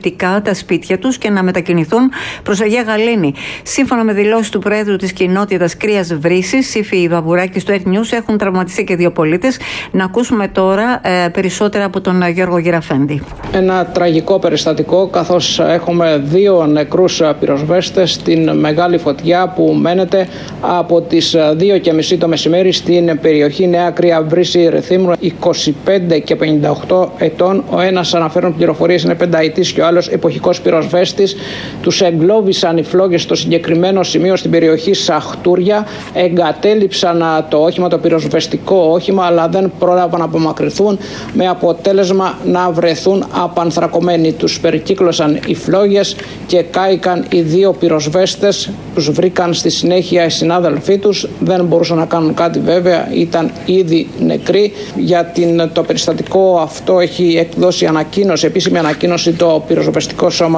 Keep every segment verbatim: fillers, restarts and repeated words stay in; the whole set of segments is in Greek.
προληπτικά τα σπίτια τους και να μετακινηθούν προς Αγία Γαλήνη. Σύμφωνα με δηλώσεις του Προέδρου της κοινότητας Κρίας Βρύσης, Σύφη Βαβουράκη του Earth News, έχουν τραυματιστεί και δύο πολίτες. Να ακούσουμε τώρα ε, περισσότερα από τον Γιώργο Γεραφέντη. Ένα τραγικό περιστατικό, καθώς έχουμε δύο νεκρούς πυροσβέστες στην μεγάλη φωτιά που μένεται από τις δύο και μισή το μεσημέρι στην περιοχή Νέα Κρία Βρύση Ρεθύμνου, είκοσι πέντε και πενήντα οκτώ ετών. Ο ένας, αναφέρουν πληροφορίες, είναι πενταετής και ο άλλος εποχικός πυροσβέστης. Τους εγκλώβησαν οι φλόγες στο συγκεκριμένο σημείο στην περιοχή Σαχτούρια. Εγκατέλειψαν το όχημα, το πυροσβεστικό όχημα, αλλά δεν πρόλαβαν να απομακρυνθούν, με αποτέλεσμα να βρεθούν απανθρακωμένοι. Τους περικύκλωσαν οι φλόγες και κάηκαν οι δύο πυροσβέστες. Τους βρήκαν στη συνέχεια οι συνάδελφοί τους. Δεν μπορούσαν να κάνουν κάτι βέβαια, ήταν ήδη νεκροί. Για την, το περιστατικό αυτό έχει εκδώσει ανακοίνωση, επίσημη ανακοίνωση, το πυροσβεστικό σώμα.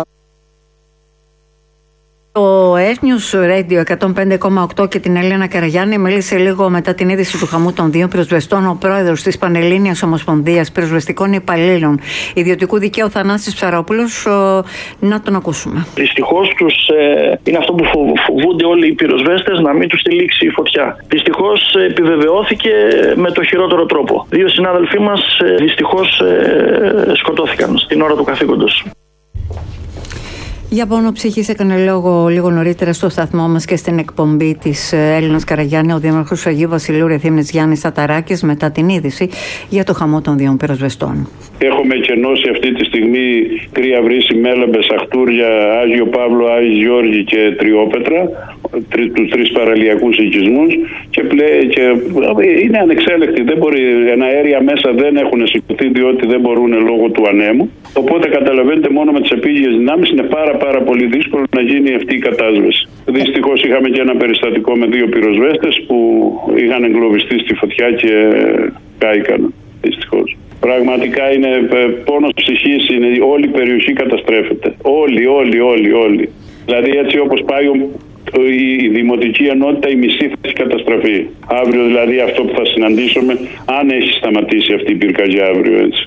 Το Earth News Radio εκατόν πέντε κόμμα οκτώ και την Έλενα Καραγιάννη μίλησε λίγο μετά την είδηση του χαμού των δύο πυροσβεστών ο πρόεδρος της Πανελλήνιας Ομοσπονδίας Πυροσβεστικών Υπαλλήλων Ιδιωτικού Δικαίου, Θανάσης Ψαρόπουλος. Να τον ακούσουμε. Δυστυχώς τους, ε, είναι αυτό που φοβούνται όλοι οι πυροσβέστες, να μην τους τυλίξει η φωτιά. Δυστυχώς επιβεβαιώθηκε με το χειρότερο τρόπο. Δύο συνάδελφοί μας ε, δυστυχώς ε, σκοτώθηκαν στην ώρα του καθήκοντος. Για πόνο ψυχής έκανε λόγο λίγο νωρίτερα στο σταθμό μας και στην εκπομπή της Έλληνας Καραγιάννη ο Δήμαρχος του Αγίου Βασιλείου Ρεθύμνης Γιάννης Ταταράκης μετά την είδηση για το χαμό των δύο πυροσβεστών. Έχουμε κενώσει αυτή τη στιγμή Κρία Βρύση, Μέλαμπες, Αχτούρια, Άγιο Παύλο, Άγιο Γιώργη και Τριόπετρα, τους τρεις παραλιακούς οικισμούς και, πλέ, και είναι ανεξέλεκτοι. Δεν μπορεί, αέρια μέσα δεν έχουν σηκωθεί διότι δεν μπορούν λόγω του ανέμου. Οπότε καταλαβαίνετε, μόνο με τις επίγειες δυνάμεις είναι πάρα πάρα πολύ δύσκολο να γίνει αυτή η κατάσβεση. Δυστυχώς είχαμε και ένα περιστατικό με δύο πυροσβέστες που είχαν εγκλωβιστεί στη φωτιά και κάηκαν. Δυστυχώς. Πραγματικά είναι πόνος ψυχής, είναι, όλη η περιοχή καταστρέφεται. Όλοι, όλοι, όλοι, όλοι. Δηλαδή έτσι όπως πάει η δημοτική ενότητα, η μισή θα έχει καταστραφεί. Αύριο δηλαδή αυτό που θα συναντήσουμε, αν έχει σταματήσει αυτή η πυρκαγιά αύριο έτσι.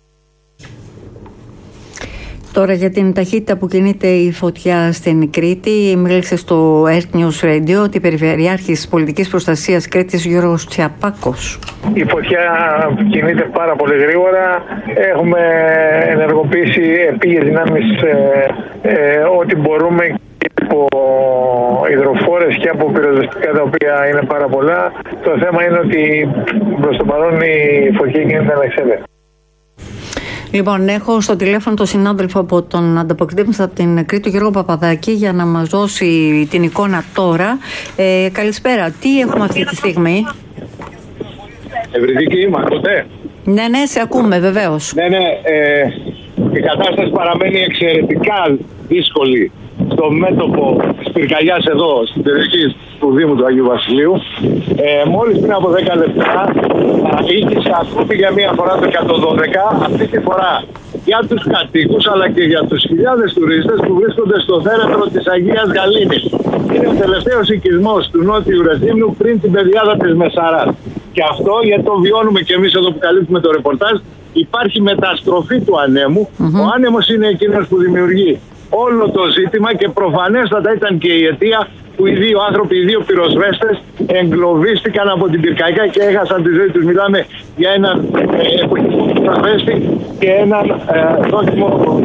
Τώρα για την ταχύτητα που κινείται η φωτιά στην Κρήτη, μίλησε στο Earth News Radio ότι η Περιφερειάρχης Πολιτικής Προστασίας Κρήτης Γιώργος Τσιαπάκος. Η φωτιά κινείται πάρα πολύ γρήγορα. Έχουμε ενεργοποιήσει επίγειες δυνάμεις ε, ε, ό,τι μπορούμε και από υδροφόρες και από πυροσβεστικά, τα οποία είναι πάρα πολλά. Το θέμα είναι ότι προς το παρόν η φωτιά γίνεται ανεξέλεγκτη. Λοιπόν, έχω στο τηλέφωνο τον συνάδελφο από τον ανταποκριτή μας από την Κρήτη, Γιώργο Παπαδάκη, για να μας δώσει την εικόνα τώρα. Ε, καλησπέρα. Τι έχουμε αυτή τη στιγμή? Ευρυδίκη, μ' ακούτε? Ναι, ναι, σε ακούμε βεβαίως. Ναι, ναι. Ε, η κατάσταση παραμένει εξαιρετικά δύσκολη στο μέτωπο της πυρκαγιάς εδώ, στην περιοχή του Δήμου του Αγίου Βασιλείου. Ε, μόλις πριν από δέκα λεπτά ήγησε ακόμη για μία φορά το εκατόν δώδεκα, αυτή τη φορά για τους κατοίκους αλλά και για τους χιλιάδες τουρίστες που βρίσκονται στο θέρετρο της Αγίας Γαλήνης. Είναι ο τελευταίος οικισμός του Νότιου Ρεθύμνου πριν την πεδιάδα της Μεσαράς. Και αυτό, γιατί το βιώνουμε και εμείς εδώ που καλύπτουμε το ρεπορτάζ, υπάρχει μεταστροφή του ανέμου. Mm-hmm. Ο άνεμος είναι εκείνος που δημιουργεί όλο το ζήτημα και προφανέστατα ήταν και η αιτία που οι δύο άνθρωποι, οι δύο πυροσβέστες εγκλωβίστηκαν από την πυρκαγιά και έχασαν τη ζωή τους. Μιλάμε για έναν ε, εποχικό πυροσβέστη και έναν ε, δόκιμο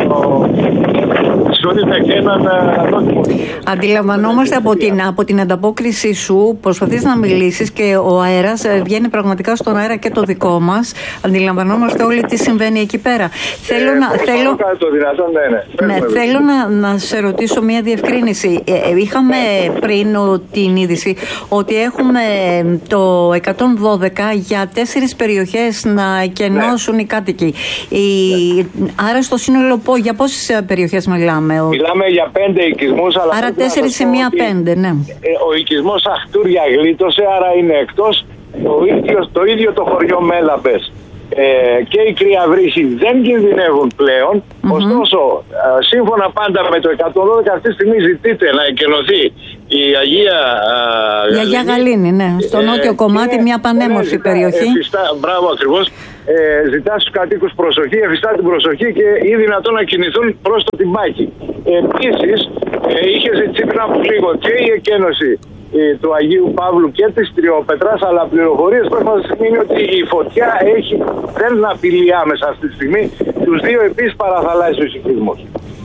και έναν ε, δόκιμο. Αντιλαμβανόμαστε από την, από την ανταπόκριση σου, προσπαθείς να μιλήσεις και ο αέρας βγαίνει πραγματικά στον αέρα και το δικό μας. Αντιλαμβανόμαστε όλοι τι συμβαίνει εκεί πέρα. Ε, θέλω να, θέλω, το δυνατόν, ναι, ναι. Ναι, θέλω να, να σε ρωτήσω μια διευκρίνηση. Ε, είχαμε πριν ο, την είδηση ότι έχουμε το εκατόν δώδεκα για τέσσερις περιοχές να κενώσουν, ναι, οι κάτοικοι. Η, άρα στο σύνολο για πόσες περιοχές μιλάμε? Μιλάμε για πέντε οικισμούς. Αλλά άρα τέσσερις σε μία πέντε, ναι. Ο οικισμός Αχτούρια γλίτωσε, άρα είναι εκτός. Το ίδιο, το ίδιο το χωριό Μέλαμπες ε, και οι κρυαβρύσοι δεν κινδυνεύουν πλέον. Mm-hmm. Ωστόσο, ε, σύμφωνα πάντα με το εκατόν δώδεκα, αυτή τη στιγμή ζητείται να εκενωθεί η Αγία ε, η Αγία Γαλήνη, ναι, στο ε, νότιο κομμάτι, μια πανέμορφη ναι, περιοχή. Εφιστά, μπράβο ακριβώς. Ε, ζητά στους κατοίκους προσοχή, εφιστά την προσοχή και ή δυνατόν να κινηθούν προς το Τιμπάκι. Επίσης, ε, είχε ζητήσει πριν από λίγο και η εκένωση ε, του Αγίου Παύλου και της Τριόπετρας, αλλά πληροφορίες που έχουμε στιγμή είναι ότι η φωτιά έχει, δεν απειλεί άμεσα αυτή τη στιγμή τους δύο επίσης παραθαλάσσιους οικισμούς.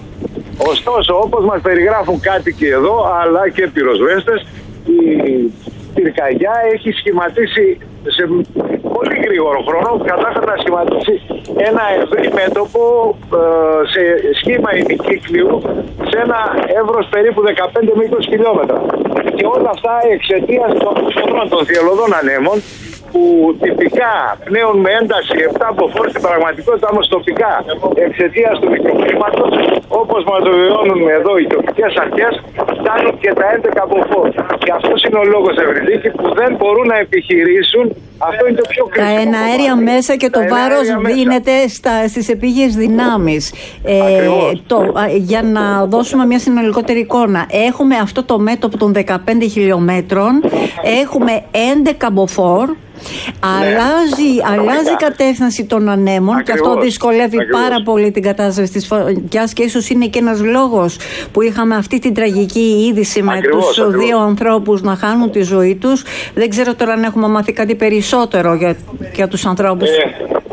Ωστόσο, όπως μας περιγράφουν κάτοικοι εδώ, αλλά και πυροσβέστες, η πυρκαγιά έχει σχηματίσει σε πολύ γρήγορο χρόνο, κατάφερε να σχηματίσει ένα ευρύ μέτωπο ε, σε σχήμα ημικύκλιου σε ένα εύρος περίπου δεκαπέντε με είκοσι χιλιόμετρα. Και όλα αυτά εξαιτίας των φωτών των θυελλωδών ανέμων, που τυπικά πνέουν με ένταση επτά μποφόρ, στην πραγματικότητα όμως τοπικά εξαιτίας του μικροκλίματος, όπως μας το βιώνουν εδώ οι τοπικές αρχές, φτάνουν και τα έντεκα μποφόρ. Και αυτός είναι ο λόγος, Ευρυδίκη, που δεν μπορούν να επιχειρήσουν. Αυτό είναι το πιο κρίσιμο. Τα εναέρια μέσα και το βάρος δίνεται στα, στις επίγειες δυνάμεις. Ε, το, για να δώσουμε μια συνολικότερη εικόνα, έχουμε αυτό το μέτωπο των δεκαπέντε χιλιόμετρων, έχουμε έντεκα μποφόρ. Αλλάζει, ναι, αλλάζει η κατεύθυνση των ανέμων. Ακριβώς, και αυτό δυσκολεύει ακριβώς. πάρα πολύ την κατάσταση της φωτιάς και ίσως είναι και ένας λόγος που είχαμε αυτή την τραγική είδηση με ακριβώς, τους ακριβώς. δύο ανθρώπους να χάνουν τη ζωή τους. Δεν ξέρω τώρα αν έχουμε μάθει κάτι περισσότερο για, για τους ανθρώπους. Ε,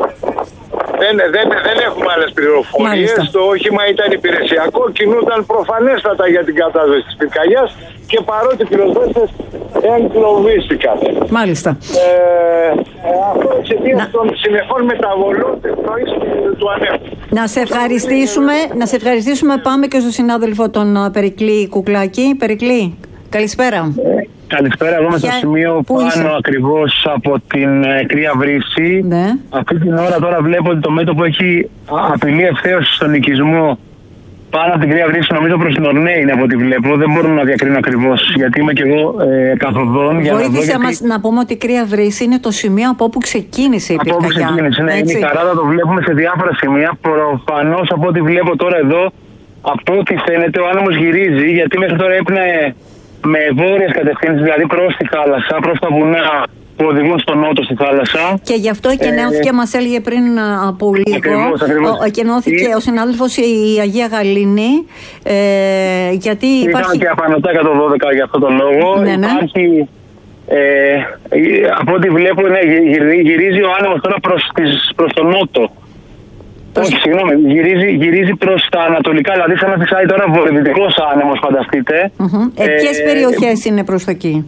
δεν, δεν, δεν έχουμε άλλες πληροφορίες. Το όχημα ήταν υπηρεσιακό, κινούνταν προφανέστατα για την κατάσταση της πυρκαγιάς και παρότι οι πυροσβέστες εγκλωβίστηκαν. Μάλιστα. Ε, αυτό εξαιτίας να... των συνεχών μεταβολών της πνοής του ανέμου. Να σε ευχαριστήσουμε, να σε ευχαριστήσουμε. Πάμε και στον συνάδελφο τον Περικλή Κουκλάκη. Περικλή, καλησπέρα. Ε, καλησπέρα, εγώ είμαι στο σημείο πάνω είσαι? ακριβώς από την ε, Κρύα Βρύση. Ναι. Αυτή την ώρα τώρα βλέπω ότι το μέτωπο έχει απειλεί ευθέως στον οικισμό πάνω από την Κρύα Βρύση, νομίζω προς την Ορνέ είναι από ό,τι βλέπω. Δεν μπορώ να διακρίνω ακριβώς, γιατί είμαι και εγώ ε, καθοδόν. Βοήθησε γιατί... μας να πούμε ότι η Κρύα Βρύση είναι το σημείο από όπου ξεκίνησε η πυρκαγιά. Από όπου ξεκίνησε, ναι. Είναι η Καράδα, το βλέπουμε σε διάφορα σημεία. Προφανώς από ό,τι βλέπω τώρα εδώ, από ό,τι φαίνεται ο άνεμος γυρίζει, γιατί μέχρι τώρα έπνεε με βόρειες κατευθύνσεις, δηλαδή προς τη θάλασσα, προς τα βουνά που οδηγούν στον νότο στη θάλασσα. Και γι' αυτό εκενώθηκε, ε, μας έλεγε πριν από λίγο, ακριβώς, ακριβώς. εκενώθηκε η... ο συνάδελφος η Αγία Γαλήνη, ε, γιατί Ήταν υπάρχει... και απανωτά εκατόν δώδεκα για αυτόν τον λόγο. Ναι, ναι. Υπάρχει, ε, από ό,τι βλέπω, ναι, γυρίζει ο άνεμος τώρα προς, τις, προς τον νότο. Προς... Όχι, συγγνώμη, γυρίζει, γυρίζει προς τα ανατολικά, δηλαδή σαν να φυσάει τώρα βορειοδυτικός άνεμος, φανταστείτε. Mm-hmm. Ε, ε, ποιες περιοχές είναι προς τα εκεί?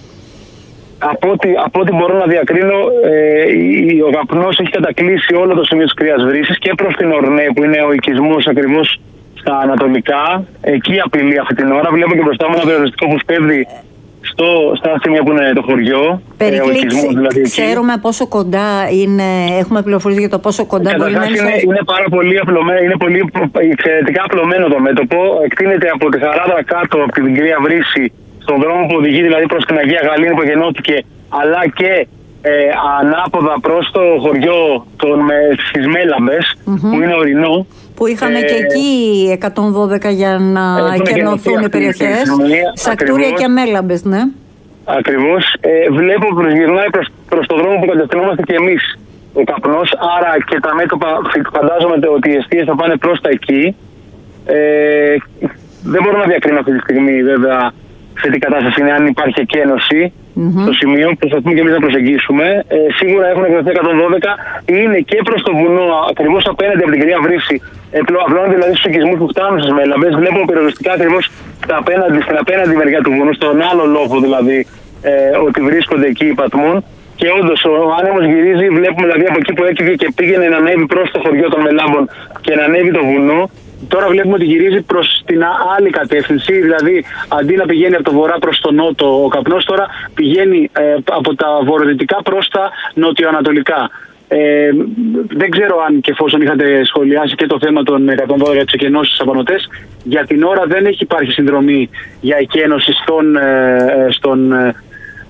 Από ό,τι, από ό,τι μπορώ να διακρίνω, ε, ο καπνός έχει κατακλείσει όλο το σημείο της Κρύας Βρύσης και προς την Ορνέ, που είναι ο οικισμός ακριβώς στα ανατολικά. Εκεί απειλεί αυτή την ώρα. Βλέπω και μπροστά μου ένα περιοριστικό που σπέβδει στο, στα σημεία που είναι το χωριό. Περικλή, ε, οικισμός, δηλαδή, ξέρουμε πόσο κοντά είναι, έχουμε πληροφορίες για το πόσο κοντά μπορεί να είναι. Είναι, είναι πάρα πολύ απλωμένο, είναι πολύ εξαιρετικά απλωμένο το μέτωπο. Εκτείνεται από τη Χαράδρα κάτω, από την Κρύα Βρύση, στον δρόμο που οδηγεί δηλαδή προς την Αγία Γαλήνη που γεννώθηκε, αλλά και ε, ανάποδα προς το χωριό των, με, στις Μέλαμπες, mm-hmm. που είναι ορεινό. Που είχαμε ε, και εκεί εκατόν δώδεκα για να εκενωθούν οι περιοχές. Σακτούρια και Μέλαμπες, ναι. Ακριβώς. Ε, βλέπω πως γυρνάει προς, προς το δρόμο που κατευθυνόμαστε και εμείς ο καπνός, άρα και τα μέτωπα φαντάζομαι ότι οι εστίες θα πάνε προς τα εκεί. Ε, δεν μπορώ να διακρίνω αυτή τη στιγμή βέβαια σε τι κατάσταση είναι, αν υπάρχει εκένωση mm-hmm. στο σημείο, προσπαθούμε και εμείς να προσεγγίσουμε. Ε, σίγουρα έχουν εκδοθεί εκατόν δώδεκα, είναι και προς το βουνό, ακριβώς απέναντι από την Κρύα Βρύση. Απλώνονται δηλαδή στους οικισμούς που φτάνουν στις Μέλαμπες. Βλέπουμε περιοριστικά ακριβώς στην απέναντι μεριά του βουνού, στον άλλο λόφο δηλαδή, ε, ότι βρίσκονται εκεί οι πατμούν. Και όντως ο άνεμος γυρίζει, βλέπουμε δηλαδή από εκεί που έκυγε και πήγαινε να ανέβει προς το χωριό των Μελάμπων και να ανέβει το βουνό. Τώρα βλέπουμε ότι γυρίζει προς την άλλη κατεύθυνση, δηλαδή αντί να πηγαίνει από το βορρά προς το νότο ο καπνός, τώρα πηγαίνει ε, από τα βορειοδυτικά προς τα νοτιοανατολικά. Ε, δεν ξέρω αν και εφόσον είχατε σχολιάσει και το θέμα των εκατόν δώδεκα της εκενώσης στις απανωτές, για την ώρα δεν έχει υπάρχει συνδρομή για εκένωση στον, ε, στον,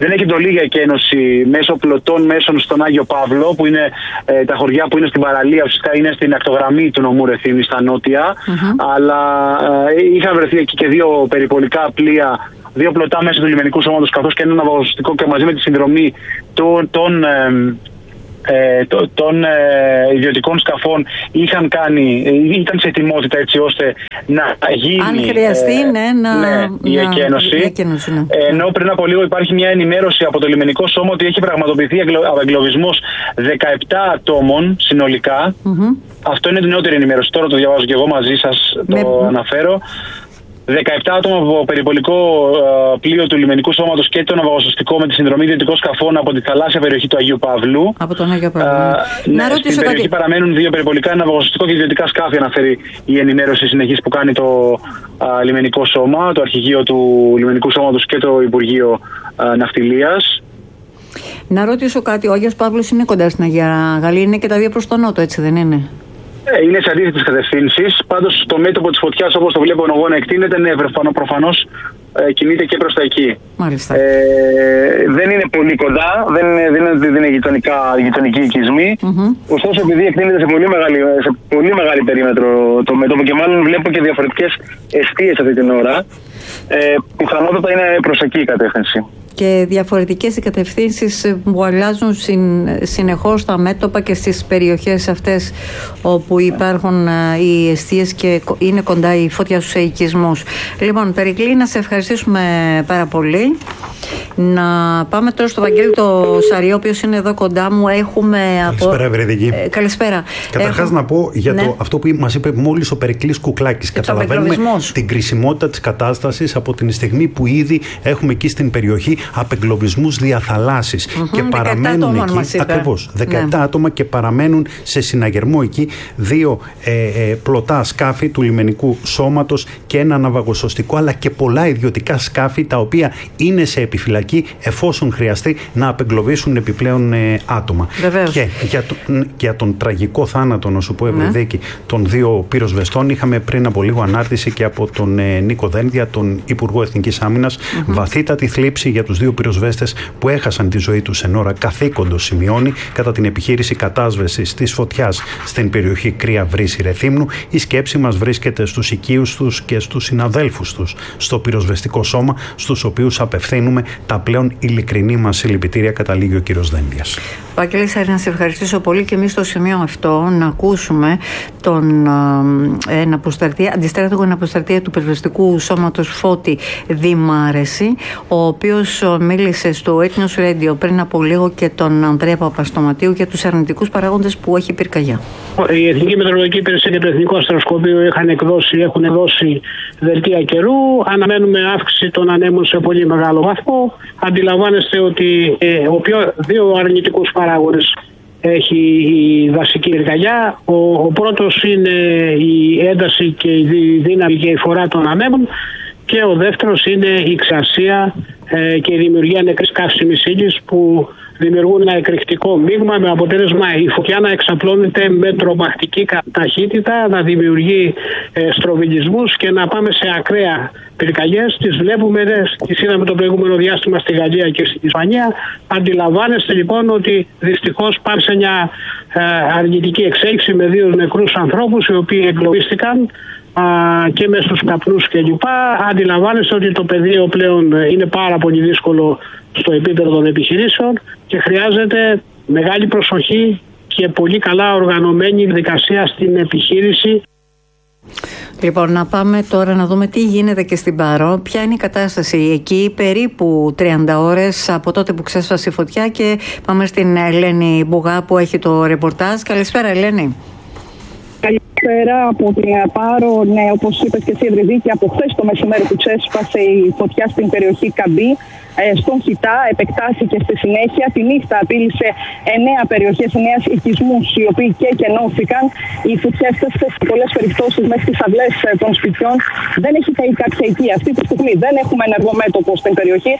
δεν έχει εντολή για εκένωση μέσω πλωτών μέσων στον Άγιο Παύλο, που είναι ε, τα χωριά που είναι στην παραλία, ουσιαστικά είναι στην ακτογραμμή του νομού Ρεθύμνη στα νότια. Mm-hmm. Αλλά ε, είχαν βρεθεί εκεί και δύο περιπολικά πλοία, δύο πλωτά μέσα του λιμενικού σώματος, καθώς και ένα ναυαγοσωστικό, και μαζί με τη συνδρομή των. των ε, Ε, το, των ε, ιδιωτικών σκαφών είχαν κάνει, ε, ήταν σε ετοιμότητα έτσι ώστε να γίνει, αν χρειαστεί, ε, ναι, να, ναι, η να, εκένωση. η εκένωση ναι. ε, ενώ πριν από λίγο υπάρχει μια ενημέρωση από το λιμενικό σώμα ότι έχει πραγματοποιηθεί απεγκλωβισμός δεκαεπτά ατόμων συνολικά. Mm-hmm. Αυτό είναι την νεότερη ενημέρωση. Τώρα το διαβάζω και εγώ μαζί σας, το με... αναφέρω. δεκαεπτά άτομα από περιπολικό uh, πλοίο του λιμενικού σώματος και το ναυαγοσωστικό με τη συνδρομή ιδιωτικών σκαφών από τη θαλάσσια περιοχή του Αγίου Παύλου. Από τον Αγίου Παύλου. Uh, ναι, στην περιοχή κάτι. Παραμένουν δύο περιπολικά, ναυαγοσωστικό και ιδιωτικά σκάφη, αναφέρει η ενημέρωση συνεχής που κάνει το uh, λιμενικό σώμα, το αρχηγείο του λιμενικού σώματος και το Υπουργείο uh, Ναυτιλίας. Να ρωτήσω κάτι, ο Άγιος Παύλος είναι κοντά στην Αγία Γαλλία, είναι και τα δύο προς τον νότο, έτσι δεν είναι? Είναι σε αντίθετες κατευθύνσεις. Πάντως το μέτωπο της φωτιάς, όπως το βλέπω εγώ να εκτείνεται, ναι, προφανώς ε, κινείται και προς τα εκεί. Μάλιστα. Ε, δεν είναι πολύ κοντά, δεν είναι, δεν είναι, δεν είναι γειτονικά, γειτονική οικισμή. Mm-hmm. Ωστόσο, επειδή εκτείνεται σε πολύ, μεγάλη, σε πολύ μεγάλη περίμετρο το μέτωπο και μάλλον βλέπω και διαφορετικές εστίες αυτή την ώρα, ε, πιθανότατα είναι προς εκεί η κατεύθυνση. Και διαφορετικές οι κατευθύνσεις που αλλάζουν συν, συνεχώς τα μέτωπα και στις περιοχές αυτές όπου υπάρχουν οι εστίες και είναι κοντά η φωτιά στους οικισμούς. Λοιπόν, Περικλή, να σε ευχαριστήσουμε πάρα πολύ. Να πάμε τώρα στο Βαγγέλη το Σαριό, ο οποίος είναι εδώ κοντά μου. Έχουμε καλησπέρα, από... Ευρεδική. Ε, καλησπέρα. Καταρχάς Έχω... να πω για ναι. το, αυτό που μας είπε μόλις ο Περικλής Κουκλάκης. Καταλαβαίνουμε την κρισιμότητα της κατάστασης από την στιγμή που ήδη έχουμε εκεί στην περιοχή απεγκλωβισμούς διαθαλάσσης mm-hmm, και παραμένουν εκεί, ακριβώς, δεκαεπτά ναι. άτομα και παραμένουν σε συναγερμό εκεί δύο ε, ε, πλωτά σκάφη του λιμενικού σώματος και ένα ναυαγοσωστικό, αλλά και πολλά ιδιωτικά σκάφη τα οποία είναι σε επιφυλακή εφόσον χρειαστεί να απεγκλωβίσουν επιπλέον ε, άτομα. Βεβαίως. Και για, το, για τον τραγικό θάνατο, να σου πω, Ευρεδίκη, ναι. των δύο πυροσβεστών, είχαμε πριν από λίγο ανάρτηση και από τον ε, Νίκο Δένδια, τον Υπουργό Εθνικής Άμυνας, mm-hmm. βαθύτατη θλίψη για τους δύο πυροσβέστες που έχασαν τη ζωή τους εν ώρα καθήκοντος, σημειώνει, κατά την επιχείρηση κατάσβεσης της φωτιάς στην περιοχή Κρία Βρύση Ρεθύμνου. Η σκέψη μας βρίσκεται στους οικείους τους και στους συναδέλφους τους στο πυροσβεστικό σώμα, στους οποίους απευθύνουμε τα πλέον ειλικρινή μας συλληπιτήρια, καταλήγει ο κύριος Δένδιας. Βαγγέλη, να σε ευχαριστήσω πολύ και εμείς στο σημείο αυτό να ακούσουμε τον ε, αντιστράτηγο εναποστρατεία του πυροσβεστικού σώματος Φώτη Δημάρεση, ο οποίος μίλησε στο Ethnos Radio πριν από λίγο, και τον Ανδρέα Παπαστοματίου για τους αρνητικούς παράγοντες που έχει η πυρκαγιά. Η Εθνική Μετεωρολογική Υπηρεσία και το Εθνικό Αστροσκοπείο είχαν εκδώσει, έχουν δώσει δελτία καιρού. Αναμένουμε αύξηση των ανέμων σε πολύ μεγάλο βαθμό. Αντιλαμβάνεστε ότι ε, ο πιο, δύο αρνητικούς παράγοντες έχει η δασική πυρκαγιά. Ο, ο πρώτος είναι η ένταση και η δύναμη και η φορά των ανέμων, και ο δεύτερος είναι η ξηρασία ε, και η δημιουργία νεκρής καύσιμης ύλης που δημιουργούν ένα εκρηκτικό μείγμα, με αποτέλεσμα η φωτιά να εξαπλώνεται με τρομακτική ταχύτητα, να δημιουργεί ε, στροβιλισμούς και να πάμε σε ακραία πυρκαγιές. Τις βλέπουμε, τις είδαμε το προηγούμενο διάστημα στη Γαλλία και στην Ισπανία. Αντιλαμβάνεστε λοιπόν ότι δυστυχώς πάμε σε μια ε, αρνητική εξέλιξη με δύο νεκρούς ανθρώπους οι οποίοι εγκλωβίστηκαν και μέσα στους καπνούς κλπ. Αντιλαμβάνεστε ότι το πεδίο πλέον είναι πάρα πολύ δύσκολο στο επίπεδο των επιχειρήσεων και χρειάζεται μεγάλη προσοχή και πολύ καλά οργανωμένη δικασία στην επιχείρηση. Λοιπόν, να πάμε τώρα να δούμε τι γίνεται και στην Πάρο. Ποια είναι η κατάσταση εκεί, περίπου τριάντα ώρες από τότε που ξέσπασε η φωτιά, και πάμε στην Ελένη Μπουγά που έχει το ρεπορτάζ. Καλησπέρα, Ελένη. Καλησπέρα από την Πάρο. Ναι, όπως είπες και εσύ, Ευρυδίκη, από χθες το μεσημέρι που ξέσπασε η φωτιά στην περιοχή Καμπή, στον Χιτά, επεκτάθηκε στη συνέχεια. Τη νύχτα απείλησε εννέα περιοχές, εννέα οικισμούς, οι οποίοι και κενώθηκαν. Η φωτιά έφτασε σε πολλές περιπτώσεις μέχρι τις αυλές των σπιτιών. Δεν έχει καεί κάποια οικία. Αυτή τη στιγμή δεν έχουμε ενεργό μέτωπο στην περιοχή.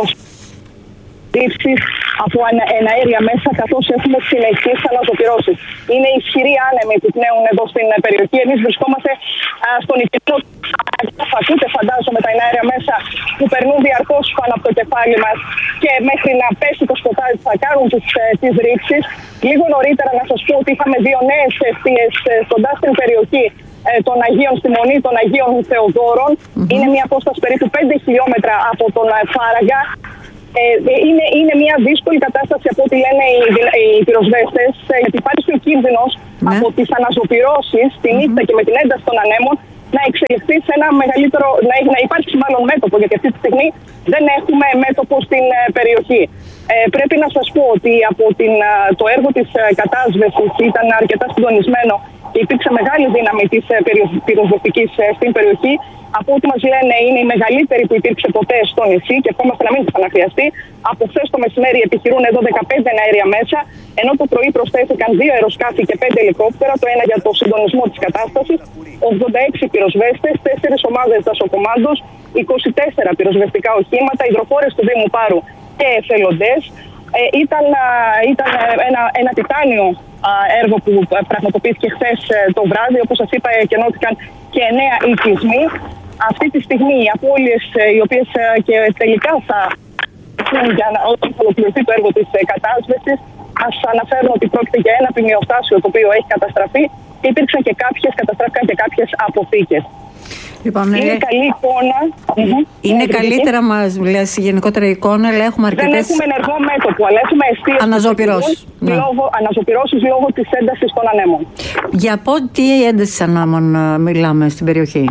Από εναέρια μέσα, καθώς έχουμε συνεχείς αναζωπυρώσεις. Είναι ισχυροί άνεμοι που πνέουν εδώ στην περιοχή. Εμείς βρισκόμαστε α, στον οικισμό. Θα ακούτε, φαντάζομαι, τα εναέρια μέσα που περνούν διαρκώς πάνω από το κεφάλι μας και μέχρι να πέσει το σκοτάδι θα κάνουν τις, ε, τις ρήψεις. Λίγο νωρίτερα να σας πω ότι είχαμε δύο νέες αιστείες ε, κοντά στην περιοχή ε, των Αγίων, στη Μονή των Αγίων Θεοδόρων. Mm-hmm. Είναι μια απόσταση περίπου πέντε χιλιόμετρα από τον ε, Φάραγγα. Ε, είναι, είναι μια δύσκολη κατάσταση από ό,τι λένε οι, οι πυροσβέστες, ε, γιατί υπάρχει ο κίνδυνος mm-hmm. από τις αναζωπυρώσεις τη νύχτα mm-hmm. και με την ένταση των ανέμων να εξελιχθεί σε ένα μεγαλύτερο, να, να υπάρξει μάλλον μέτωπο, γιατί αυτή τη στιγμή δεν έχουμε μέτωπο στην ε, περιοχή. Ε, πρέπει να σας πω ότι από την, το έργο της ε, κατάσβεσης ήταν αρκετά συντονισμένο και υπήρξε μεγάλη δύναμη της ε, πυροσβεστικής ε, στην περιοχή. Από ό,τι μας λένε είναι η μεγαλύτερη που υπήρξε ποτέ στο νησί και ευχόμαστε να μην ξαναχρειαστεί. Από χθες το μεσημέρι επιχειρούν εδώ δεκαπέντε αέρια μέσα, ενώ το πρωί προσθέθηκαν δύο αεροσκάφη και πέντε ελικόπτερα, το ένα για το συντονισμό της κατάστασης, ογδόντα έξι πυροσβέστες, τέσσερις ομάδες δασοκομάντος, είκοσι τέσσερα πυροσβεστικά οχήματα, υδροφόρες του Δήμου Πάρου και εθελοντές. Ε, ήταν ήταν ένα, ένα τιτάνιο α, έργο που πραγματοποιήθηκε χθες το βράδυ. Όπως σας είπα, εκενώθηκαν και εννέα οικισμοί. Αυτή τη στιγμή οι απώλειες οι οποίες και τελικά θα για να ολοκληρωθεί το έργο της κατάσβεσης μας αναφέρουν ότι πρόκειται για ένα ποιμνιοστάσιο το οποίο έχει καταστραφεί και υπήρξαν και κάποιες, καταστράφηκαν και κάποιες αποθήκες. Λοιπόν, είναι ε... καλή εικόνα. Είναι ναι, καλύτερα, μας λες, γενικότερα εικόνα, αλλά έχουμε αρκετές... Δεν έχουμε ενεργό μέτωπο, αλλά έχουμε αιστείες αναζωπυρώσεις. Ναι. Λόγω, αναζωπυρώσεις λόγω της έντασης των ανέμων. Για πότε ένταση ανάμων μιλάμε στην περιοχή?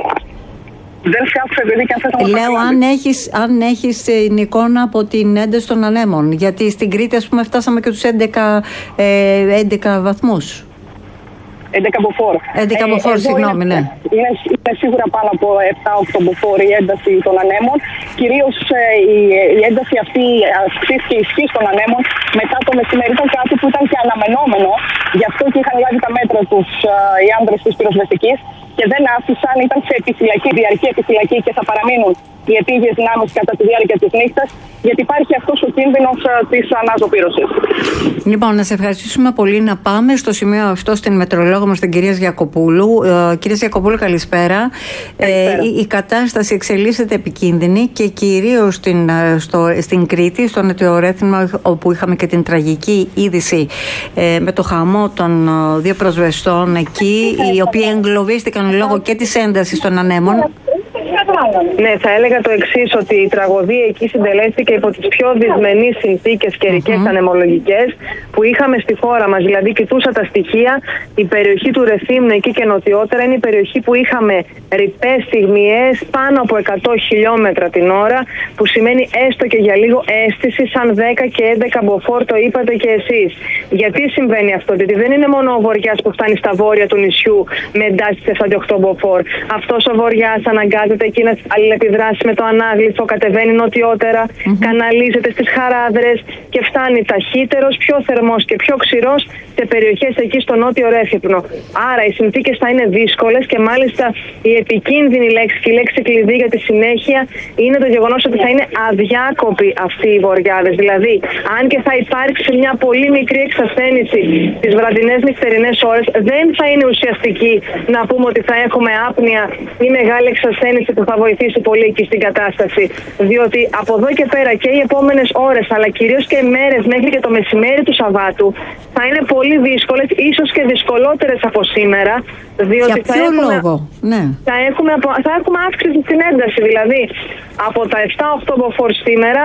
Δεν σκάφησε, δηλαδή, και αν θες να Λέω αν έχεις, αν έχεις την εικόνα από την ένταση των ανέμων. Γιατί στην Κρήτη, ας πούμε, φτάσαμε και τους έντεκα, ε, έντεκα βαθμούς. έντεκα μποφόρ. έντεκα μποφόρ, ε, συγγνώμη, είναι, ναι. Είναι, είναι σίγουρα πάνω από επτά οκτώ μποφόρ η ένταση των ανέμων. Κυρίως ε, η, η ένταση αυτή αυξήθηκε η ισχύ των ανέμων μετά το μεσημέρι. Ήταν κάτι που ήταν και αναμενόμενο. Γι' αυτό και είχαν λάβει τα μέτρα τους ε, οι άνδρες της πυροσβεστικής και δεν άφησαν, ήταν σε επιφυλακή, διαρκή επιφυλακή και θα παραμείνουν οι επίγειες δυνάμεις κατά τη διάρκεια της νύχτας, γιατί υπάρχει αυτός ο κίνδυνος uh, της αναζωπήρωσης. Λοιπόν, να σε ευχαριστήσουμε πολύ. Να πάμε στο σημείο αυτό στην μετρολόγο μας, την κυρία Γιακοπούλου. Uh, κυρία Γιακοπούλου, καλησπέρα. καλησπέρα. Ε, η, η κατάσταση εξελίσσεται επικίνδυνη και κυρίως στην, στο, στην Κρήτη, στο Νοτιορέθινο, όπου είχαμε και την τραγική είδηση ε, με το χαμό των uh, δύο προσβεστών εκεί, οι οποίοι εγκλωβίστηκαν λόγω και της έντασης των ανέμων. Ναι, θα έλεγα το εξής, ότι η τραγωδία εκεί συντελέστηκε υπό τις πιο δυσμενείς συνθήκες καιρικές mm-hmm. ανεμολογικές που είχαμε στη χώρα μας. Δηλαδή, κοιτούσα τα στοιχεία, η περιοχή του Ρεθύμνου εκεί και νοτιότερα είναι η περιοχή που είχαμε ρηπές στιγμιές πάνω από εκατό χιλιόμετρα την ώρα, που σημαίνει έστω και για λίγο αίσθηση, σαν δέκα και έντεκα μποφόρ, το είπατε και εσείς. Γιατί συμβαίνει αυτό? Γιατί δεν είναι μόνο ο βοριάς που φτάνει στα βόρεια του νησιού με εντάσεις επτά και οκτώ μποφόρ. Αυτός ο βοριάς αναγκάζεται εκεί να αλληλεπιδράσει με το ανάγλυφο, κατεβαίνει νοτιότερα, mm-hmm. καναλίζεται στις Χαράδρες και φτάνει ταχύτερος, πιο θερμός και πιο ξηρός σε περιοχές εκεί στο νότιο Ρέθυμνο. Άρα οι συνθήκες θα είναι δύσκολες και μάλιστα η επικίνδυνη λέξη και η λέξη κλειδί για τη συνέχεια είναι το γεγονός ότι θα είναι αδιάκοποι αυτοί οι βοριάδες. Δηλαδή, αν και θα υπάρξει μια πολύ μικρή εξασθένηση τις βραδινές νυχτερινές ώρες, δεν θα είναι ουσιαστική να πούμε ότι θα έχουμε άπνοια ή μεγάλη εξασθένηση που θα βοηθήσει πολύ εκεί στην κατάσταση. Διότι από εδώ και πέρα και οι επόμενες ώρες, αλλά κυρίως και μέρες μέχρι και το μεσημέρι του Σαββάτου, θα είναι πολύ δύσκολες, ίσως και δυσκολότερες από σήμερα. Διότι για θα ποιο έχουμε, λόγο? Ναι. θα, έχουμε, θα έχουμε αύξηση στην ένταση. Δηλαδή, από τα επτά οκτώ μποφόρ σήμερα,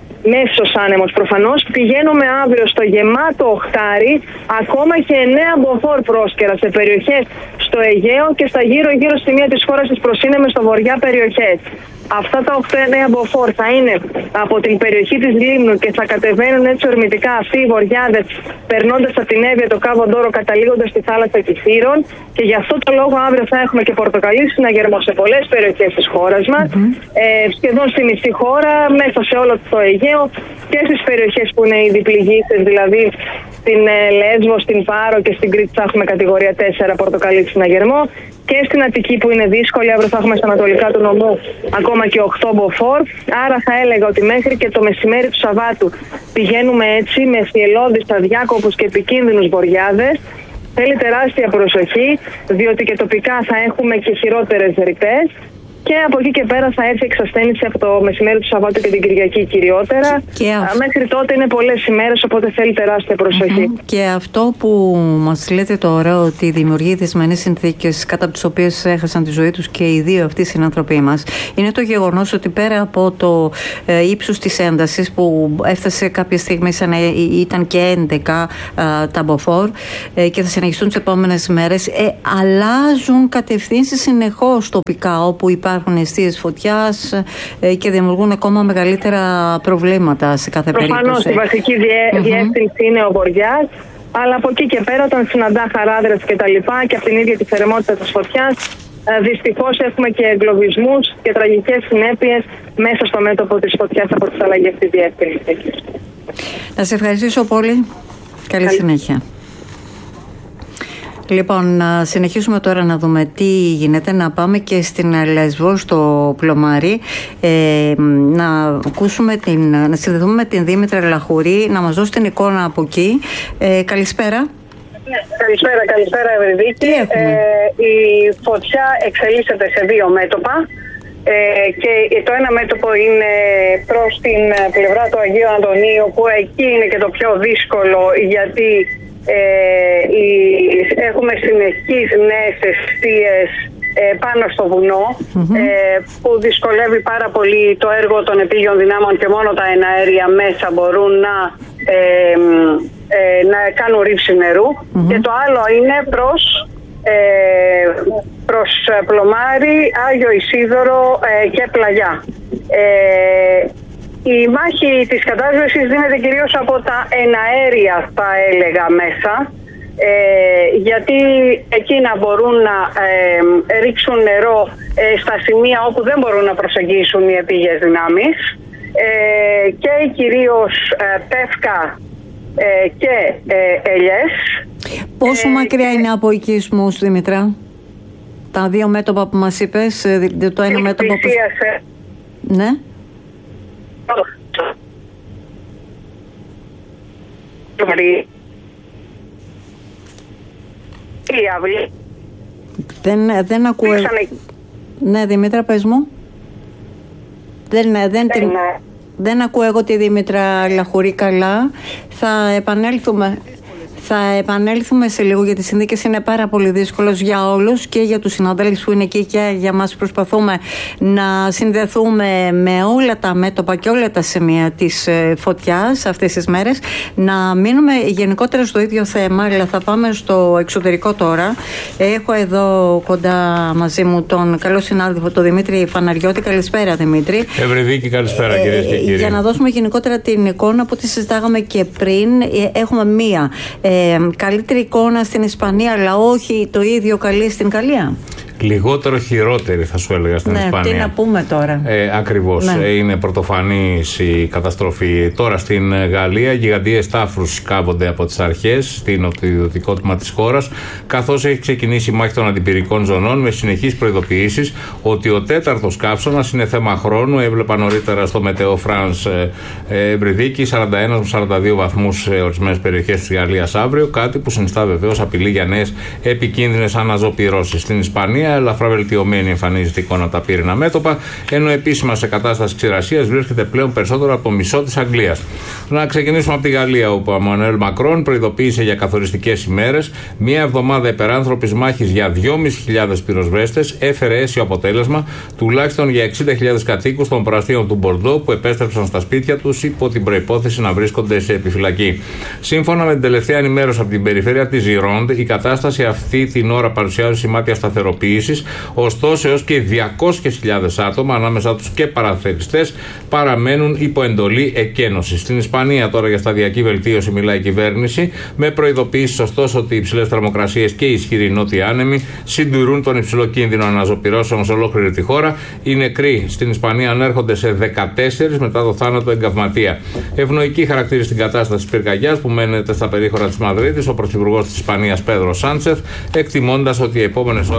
μέσος άνεμος προφανώς, πηγαίνουμε αύριο στο γεμάτο οχτάρι, ακόμα και εννέα μποφόρ πρόσκαιρα σε περιοχές στο Αιγαίο και στα γύρω-γύρω σημεία της χώρας της προσύνεμες στο βορειά περιοχές. Αυτά τα οκτώ εννέα μποφόρ θα είναι από την περιοχή της Λίμνου και θα κατεβαίνουν έτσι ορμητικά αυτοί οι βοριάδες, περνώντας από την Εύβοια, το Κάβο Ντόρο, καταλήγοντας στη θάλασσα Κηφείρων. Και γι' αυτό το λόγο αύριο θα έχουμε και πορτοκαλί συναγερμό σε πολλές περιοχές της χώρας μας, mm-hmm. ε, σχεδόν στη μισή χώρα, μέσα σε όλο το Αιγαίο και στις περιοχές που είναι ήδη πληγήσεις, δηλαδή στην ε, Λέσβο, στην Πάρο και στην Κρήτη θα έχουμε κατηγορία τέσσερα πορτοκαλί συναγερμό. Και στην Αττική που είναι δύσκολη, αύριο θα έχουμε στα ανατολικά του νομού ακόμα και οκτώ μποφόρ. Άρα θα έλεγα ότι μέχρι και το μεσημέρι του Σαββάτου πηγαίνουμε έτσι με θυελλώδεις, αδιάκοπους και επικίνδυνους βοριάδες. Θέλει τεράστια προσοχή, διότι και τοπικά θα έχουμε και χειρότερες ρηπές. Και από εκεί και πέρα θα έρθει εξασθένηση από το μεσημέρι του Σαββάτου και την Κυριακή κυριότερα. Και αυ... Μέχρι τότε είναι πολλές ημέρες, οπότε θέλει τεράστια προσοχή. Mm-hmm. Και αυτό που μας λέτε τώρα, ότι δημιουργεί δυσμενείς συνθήκες κατά από τις οποίες έχασαν τη ζωή τους και οι δύο αυτοί οι συνανθρωποί μας, είναι το γεγονός ότι πέρα από το ε, ύψος της έντασης που έφτασε κάποια στιγμή σαν να ήταν και έντεκα ε, τα μποφόρ ε, και θα συνεχιστούν τις επόμενες μέρες, ε, αλλάζουν κατευθύνσεις συνεχώς τοπικά, όπου υπάρχουν υπάρχουν αιστείες φωτιάς ε, και δημιουργούν ακόμα μεγαλύτερα προβλήματα σε κάθε Προφανώς, περίπτωση. Προφανώς, η βασική διέ, mm-hmm. διεύθυνση είναι ο Βοριάς, αλλά από εκεί και πέρα όταν συναντά χαράδρες και τα λοιπά και από την ίδια τη θερμότητα της φωτιάς, ε, δυστυχώς έχουμε και εγκλωβισμούς και τραγικές συνέπειες μέσα στο μέτωπο της φωτιάς από τις αλλαγές στη διεύθυνση. Να σε ευχαριστήσω πολύ. Καλή, Καλή. συνέχεια. Λοιπόν, να συνεχίσουμε τώρα να δούμε τι γίνεται. Να πάμε και στην Λέσβο, στο Πλωμάρι, ε, να ακούσουμε την, να συνδεθούμε με την Δήμητρα Λαχουρή, να μας δώσει την εικόνα από εκεί. Ε, καλησπέρα. Καλησπέρα, καλησπέρα Ευρυδίκη. Ε, η φωτιά εξελίσσεται σε δύο μέτωπα. Ε, και το ένα μέτωπο είναι προς την πλευρά του Αγίου Αντωνίου, που εκεί είναι και το πιο δύσκολο, γιατί Ε, η, έχουμε συνεχείς νέες αιστείες ε, πάνω στο βουνό, mm-hmm. ε, που δυσκολεύει πάρα πολύ το έργο των επίγειων δυνάμεων και μόνο τα εναέρια μέσα μπορούν να, ε, ε, να κάνουν ρήψη νερού. Mm-hmm. Και το άλλο είναι προς, ε, προς Πλωμάρι, Άγιο Ισίδωρο ε, και Πλαγιά. Ε, Η μάχη της κατάσβεσης δίνεται κυρίως από τα εναέρια, θα έλεγα, μέσα, ε, γιατί εκείνα μπορούν να ε, ρίξουν νερό ε, στα σημεία όπου δεν μπορούν να προσεγγίσουν οι επίγειες δυνάμεις, ε, και κυρίως ε, Πεύκα ε, και ε, Ελιές. Πόσο ε, μακριά είναι από οικισμούς, Δήμητρα, τα δύο μέτωπα που μας είπες, το ένα μέτωπο που... Ναι. Δεν, δεν ακούω. Ναι, Δήμητρα, πες μου. Δεν, δεν, την... δεν ακούω εγώ τη Δήμητρα Λαχουρή καλά. Θα επανέλθουμε. Θα επανέλθουμε σε λίγο, γιατί οι συνθήκες είναι πάρα πολύ δύσκολες για όλους, και για τους συναδέλφους που είναι εκεί και για μας. Προσπαθούμε να συνδεθούμε με όλα τα μέτωπα και όλα τα σημεία της φωτιάς αυτές τις μέρες. Να μείνουμε γενικότερα στο ίδιο θέμα, αλλά θα πάμε στο εξωτερικό τώρα. Έχω εδώ κοντά μαζί μου τον καλό συνάδελφο, τον Δημήτρη Φαναριώτη. Καλησπέρα, Δημήτρη. Ευρυδίκη, καλησπέρα, ε, κυρίες και κύριοι. Για να δώσουμε γενικότερα την εικόνα που τη συζητάγαμε και πριν, έχουμε μία Ε, καλύτερη εικόνα στην Ισπανία, αλλά όχι το ίδιο καλή στην Γαλλία. Λιγότερο χειρότερη, θα σου έλεγα, στην ναι, Ισπανία. Τι να πούμε τώρα. Ε, ακριβώς. Ναι. Ε, είναι πρωτοφανής η καταστροφή. Τώρα στην Γαλλία, γιγαντιές τάφρους κάβονται από τις αρχές στην νοτιοδυτικό τμήμα της χώρας, καθώς έχει ξεκινήσει η μάχη των αντιπυρικών ζωνών, με συνεχείς προειδοποιήσεις ότι ο τέταρτος καύσωνας είναι θέμα χρόνου. Έβλεπα νωρίτερα στο Μετεό Φρανς Ευρυδίκη σαράντα ένα με σαράντα δύο βαθμούς σε ορισμένες περιοχές της Γαλλίας αύριο, κάτι που συνιστά βεβαίως απειλή για νέες επικίνδυνες αναζωπυρώσεις. Στην Ισπανία, ελαφρά βελτιωμένη εμφανίζεται η εικόνα από τα πύρινα μέτωπα, ενώ επίσημα σε κατάσταση ξηρασίας βρίσκεται πλέον περισσότερο από το μισό της Αγγλίας. Να ξεκινήσουμε από τη Γαλλία, όπου ο Εμμανουέλ Μακρόν προειδοποίησε για καθοριστικές ημέρες. Μία εβδομάδα υπεράνθρωπης μάχης για δυόμισι χιλιάδες πυροσβέστες έφερε αίσιο αποτέλεσμα, τουλάχιστον για εξήντα χιλιάδες κατοίκους των προαστίων του Μπορντό, που επέστρεψαν στα σπίτια τους υπό την προϋπόθεση να βρίσκονται σε επιφυλακή. Σύμφωνα με την τελευταία ενημέρωση από την περιφέρεια της Gironde, η κατάσταση αυτή την ώρα παρουσιάζει σημάδια σταθεροποίησης. Ωστόσο, έως και διακόσιες χιλιάδες άτομα, ανάμεσά τους και παραθεριστές, παραμένουν υπό εντολή εκένωσης. Στην Ισπανία, τώρα, για σταδιακή βελτίωση μιλάει η κυβέρνηση, με προειδοποιήσεις ωστόσο ότι οι υψηλές θερμοκρασίες και οι ισχυροί νότιοι άνεμοι συντηρούν τον υψηλό κίνδυνο αναζωπυρώσεων σε ολόκληρη τη χώρα. Οι νεκροί στην Ισπανία ανέρχονται σε δεκατέσσερις μετά το θάνατο εγκαυματία. Ευνοϊκή χαρακτήρισε την κατάσταση της πυρκαγιάς που μένεται στα περίχωρα της Μαδρίτης ο πρωθυπουργός της Ισπανίας Πέδρο Σάντσεθ, εκτιμώντας ότι οι επόμενες ώρες θα είναι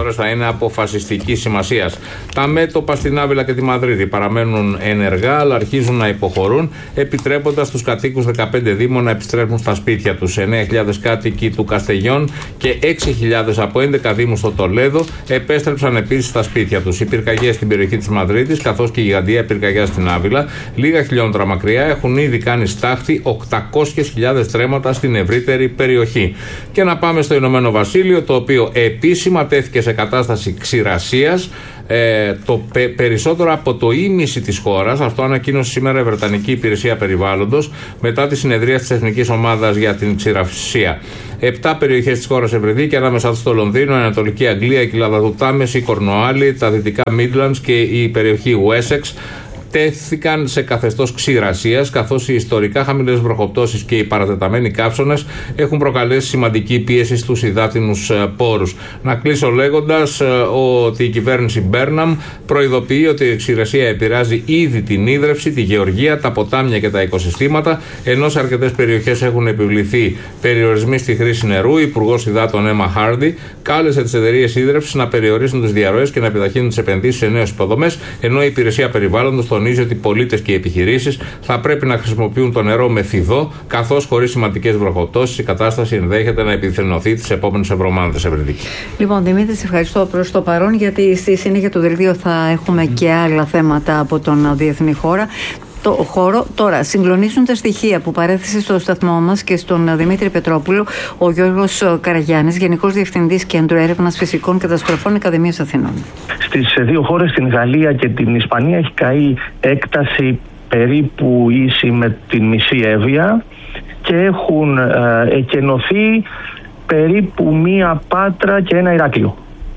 αποφασιστικής σημασίας. Τα μέτωπα στην Άβυλα και τη Μαδρίτη παραμένουν ενεργά, αλλά αρχίζουν να υποχωρούν, επιτρέποντας στους κατοίκους δεκαπέντε δήμων να επιστρέψουν στα σπίτια τους. εννέα χιλιάδες κάτοικοι του Καστεγιών και έξι χιλιάδες από έντεκα δήμους στο Τολέδο επέστρεψαν επίσης στα σπίτια τους. Οι πυρκαγιές στην περιοχή της Μαδρίτης, καθώς και η γιγαντιαία πυρκαγιά στην Άβυλα, λίγα χιλιόμετρα μακριά, έχουν ήδη κάνει στάχτη οκτακόσιες χιλιάδες στρέμματα στην ευρύτερη περιοχή. Και να πάμε στο Ηνωμένο Βασίλειο, το οποίο επίσημα τέθηκε σε κατάσταση ξηρασίας. Ε, το πε, περισσότερο από το ίμιση της χώρας, αυτό ανακοίνωσε σήμερα η Βρετανική Υπηρεσία Περιβάλλοντος μετά τη συνεδρία της Εθνικής Ομάδας για την Ξηρασία. Επτά περιοχές της χώρας ευρυδίκη, ανάμεσά τους το Λονδίνο, η Ανατολική Αγγλία, η Κοιλάδα του Τάμεση, η Κορνουάλη, τα δυτικά Midlands και η περιοχή Wessex, τέθηκαν σε καθεστώς ξηρασίας, καθώς οι ιστορικά χαμηλές βροχοπτώσεις και οι παρατεταμένοι καύσωνες έχουν προκαλέσει σημαντική πίεση στους υδάτινους πόρους. Να κλείσω λέγοντας ότι η κυβέρνηση Μπέρναμ προειδοποιεί ότι η ξηρασία επηρεάζει ήδη την ίδρυυση, τη γεωργία, τα ποτάμια και τα οικοσυστήματα, ενώ σε αρκετές περιοχές έχουν επιβληθεί περιορισμοί στη χρήση νερού. Η Υπουργός Υδάτων Έμα Χάρντι κάλεσε τις εταιρείες ίδρυυσης να περιορίσουν τις διαρροές και να επιταχύνουν τις επενδύσεις σε νέες υποδομές, ενώ η Υπηρεσία Περιβάλλοντος τονίζει ότι οι πολίτες και οι επιχειρήσεις θα πρέπει να χρησιμοποιούν το νερό με φιδό, καθώς χωρίς σημαντικές βροχοπτώσεις η κατάσταση ενδέχεται να επιθενωθεί τις επόμενες εβδομάδες. Ευρυδίκη. Λοιπόν, Δημήτρη, σε ευχαριστώ προς το παρόν, γιατί στη συνέχεια του δελτίου θα έχουμε mm. και άλλα θέματα από τον διεθνή χώρα. Το χώρο. Τώρα, συγκλονίζουν τα στοιχεία που παρέθεσε στο σταθμό μας και στον Δημήτρη Πετρόπουλο ο Γιώργος Καραγιάννης, Γενικός Διευθυντής Κέντρου Έρευνας Φυσικών Καταστροφών Ακαδημίας Αθηνών. Στις δύο χώρες, την Γαλλία και την Ισπανία, έχει καεί έκταση περίπου ίση με την μισή Εύβοια και έχουν ε, εκενωθεί περίπου μία Πάτρα και ένα Ηράκλειο.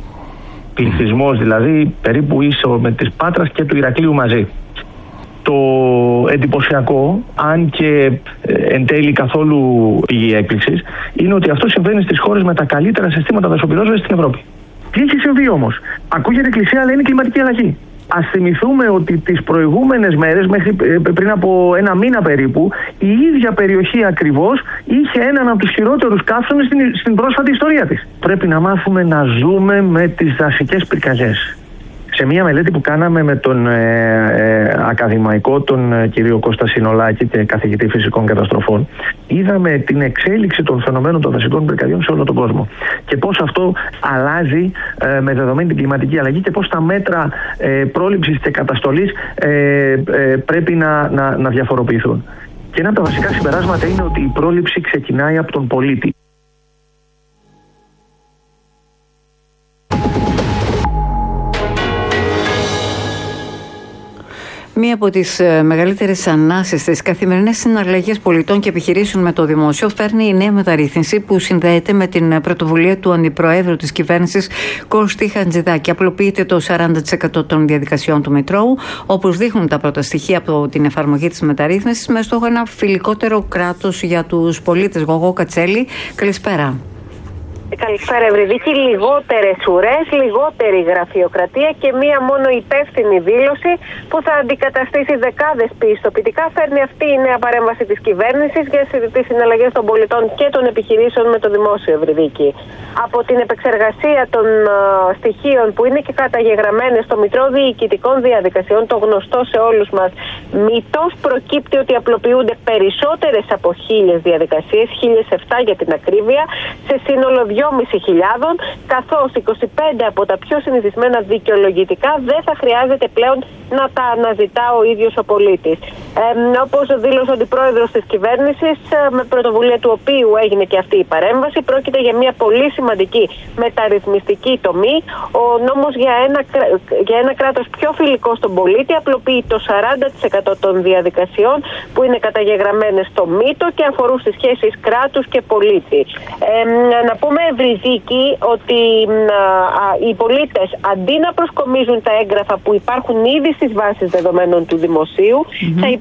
Πληθυσμός δηλαδή περίπου ίσο με της Πάτρας και του Ηρακλείου μαζί. Το εντυπωσιακό, αν και εν τέλει καθόλου πηγή έκπληξης, είναι ότι αυτό συμβαίνει στις χώρες με τα καλύτερα συστήματα δασοπυρόσβεσης στην Ευρώπη. Τι έχει συμβεί όμως? Ακούγεται κλεισέ, αλλά είναι κλιματική αλλαγή. Ας θυμηθούμε ότι τις προηγούμενες μέρες, μέχρι πριν από ένα μήνα περίπου, η ίδια περιοχή ακριβώς είχε έναν από τους χειρότερους καύσωνες στην, στην πρόσφατη ιστορία της. Πρέπει να μάθουμε να ζούμε με τις δασικές πυρκαγιές. Σε μια μελέτη που κάναμε με τον ε, ε, ακαδημαϊκό, τον ε, κύριο Κώστα Συνολάκη και καθηγητή φυσικών καταστροφών, είδαμε την εξέλιξη των φαινομένων των δασικών πυρκαγιών σε όλο τον κόσμο. Και πώς αυτό αλλάζει ε, με δεδομένη την κλιματική αλλαγή και πώς τα μέτρα ε, πρόληψης και καταστολής ε, ε, πρέπει να, να, να διαφοροποιηθούν. Και ένα από τα βασικά συμπεράσματα είναι ότι η πρόληψη ξεκινάει από τον πολίτη. Μία από τις μεγαλύτερες ανάσες στις καθημερινές συναλλαγές πολιτών και επιχειρήσεων με το δημόσιο φέρνει η νέα μεταρρύθμιση που συνδέεται με την πρωτοβουλία του Αντιπροέδρου της κυβέρνησης Κώστη Χατζηδάκη. Απλοποιείται το σαράντα τοις εκατό των διαδικασιών του Μητρώου, όπως δείχνουν τα πρώτα στοιχεία από την εφαρμογή της μεταρρύθμισης, με στόχο ένα φιλικότερο κράτος για τους πολίτες. Γογό Κατσέλη, καλησπέρα. Καλησπέρα, Ευρυδίκη. Λιγότερες ουρές, λιγότερη γραφειοκρατία και μία μόνο υπεύθυνη δήλωση που θα αντικαταστήσει δεκάδες πιστοποιητικά. Φέρνει αυτή η νέα παρέμβαση της κυβέρνησης για τις συναλλαγές των πολιτών και των επιχειρήσεων με το δημόσιο, Ευρυδίκη. Από την επεξεργασία των uh, στοιχείων που είναι και καταγεγραμμένες στο Μητρό Διοικητικών Διαδικασιών, το γνωστό σε όλους μας μήτος, προκύπτει ότι απλοποιούνται περισσότερες από χίλιες διαδικασίες, χίλιες επτά για την ακρίβεια, σε σύνολο δυόμισι χιλιάδες, καθώς είκοσι πέντε από τα πιο συνηθισμένα δικαιολογητικά δεν θα χρειάζεται πλέον να τα αναζητά ο ίδιος ο πολίτης. Ε, όπως δήλωσε ο αντιπρόεδρος της κυβέρνησης, με πρωτοβουλία του οποίου έγινε και αυτή η παρέμβαση, πρόκειται για μια πολύ σημαντική μεταρρυθμιστική τομή. Ο νόμος για ένα, για ένα κράτος πιο φιλικό στον πολίτη απλοποιεί το σαράντα τοις εκατό των διαδικασιών που είναι καταγεγραμμένες στο μήτο και αφορούν στις σχέσεις κράτους και πολίτη. Ε, να πούμε, Ευρυδίκη, ότι α, α, οι πολίτες αντί να προσκομίζουν τα έγγραφα που υπάρχουν ήδη στις βάσεις δεδομένων του δημοσίου, mm-hmm. θα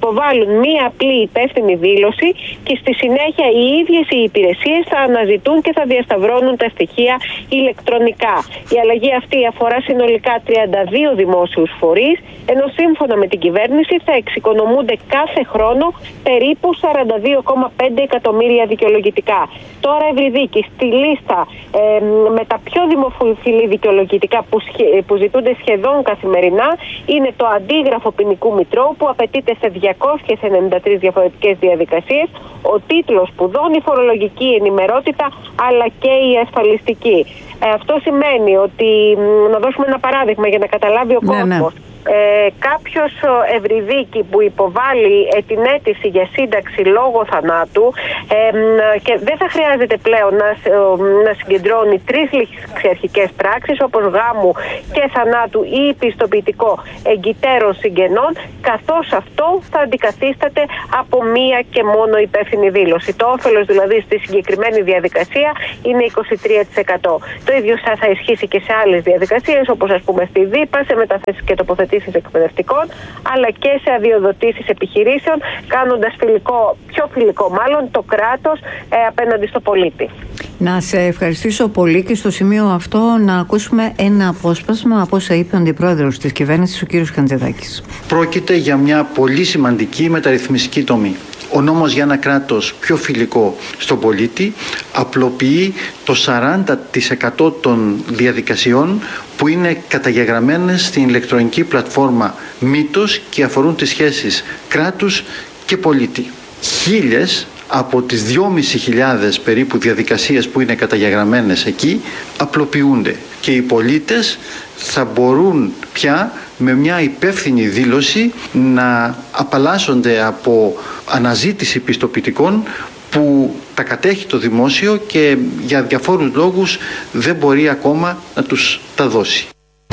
υποβάλουν μία απλή υπεύθυνη δήλωση και στη συνέχεια οι ίδιες οι υπηρεσίες θα αναζητούν και θα διασταυρώνουν τα στοιχεία ηλεκτρονικά. Η αλλαγή αυτή αφορά συνολικά τριάντα δύο δημόσιους φορείς, ενώ σύμφωνα με την κυβέρνηση θα εξοικονομούνται κάθε χρόνο περίπου σαράντα δύο κόμμα πέντε εκατομμύρια δικαιολογητικά. Τώρα, Ευρυδίκη, στη λίστα ε, με τα πιο δημοφιλή δικαιολογητικά που, σχε, που ζητούνται σχεδόν καθημερινά είναι το αντίγραφο ποινικού μητρώου που απαιτείται σε διακόσιες ενενήντα τρεις διαφορετικές διαδικασίες, ο τίτλος σπουδών, η φορολογική ενημερότητα αλλά και η ασφαλιστική. Ε, αυτό σημαίνει ότι, να δώσουμε ένα παράδειγμα για να καταλάβει ο ναι, κόσμος, ναι. Ε, κάποιος Ευρυδίκη που υποβάλλει την αίτηση για σύνταξη λόγω θανάτου ε, και δεν θα χρειάζεται πλέον να, να συγκεντρώνει τρεις ληξιαρχικές πράξεις όπως γάμου και θανάτου ή πιστοποιητικό εγκυτέρων συγγενών, καθώς αυτό θα αντικαθίσταται από μία και μόνο υπεύθυνη δήλωση. Το όφελος δηλαδή στη συγκεκριμένη διαδικασία είναι είκοσι τρία τοις εκατό. Το ίδιο θα ισχύσει και σε άλλες διαδικασίες όπως ας πούμε στη ΔΥΠΑ, σε μεταθέσεις και τοποθετήσεις εκπαιδευτικών, αλλά και σε αδειοδοτήσεις επιχειρήσεων, κάνοντας φιλικό, πιο φιλικό μάλλον το κράτος ε, απέναντι στο πολίτη. Να σε ευχαριστήσω πολύ και στο σημείο αυτό να ακούσουμε ένα απόσπασμα από όσα είπε ο Αντιπρόεδρος της κυβέρνησης, ο κ. Χαντζηδάκης. Πρόκειται για μια πολύ σημαντική μεταρρυθμιστική τομή. Ο νόμος για ένα κράτος πιο φιλικό στον πολίτη απλοποιεί το σαράντα τοις εκατό των διαδικασιών που είναι καταγεγραμμένες στην ηλεκτρονική πλατφόρμα Μήτος και αφορούν τις σχέσεις κράτους και πολίτη. Χίλιες από τις δυόμισι χιλιάδες περίπου διαδικασίες που είναι καταγεγραμμένες εκεί απλοποιούνται και οι πολίτες θα μπορούν πια με μια υπεύθυνη δήλωση να απαλλάσσονται από αναζήτηση πιστοποιητικών που τα κατέχει το δημόσιο και για διαφόρους λόγους δεν μπορεί ακόμα να τους τα δώσει.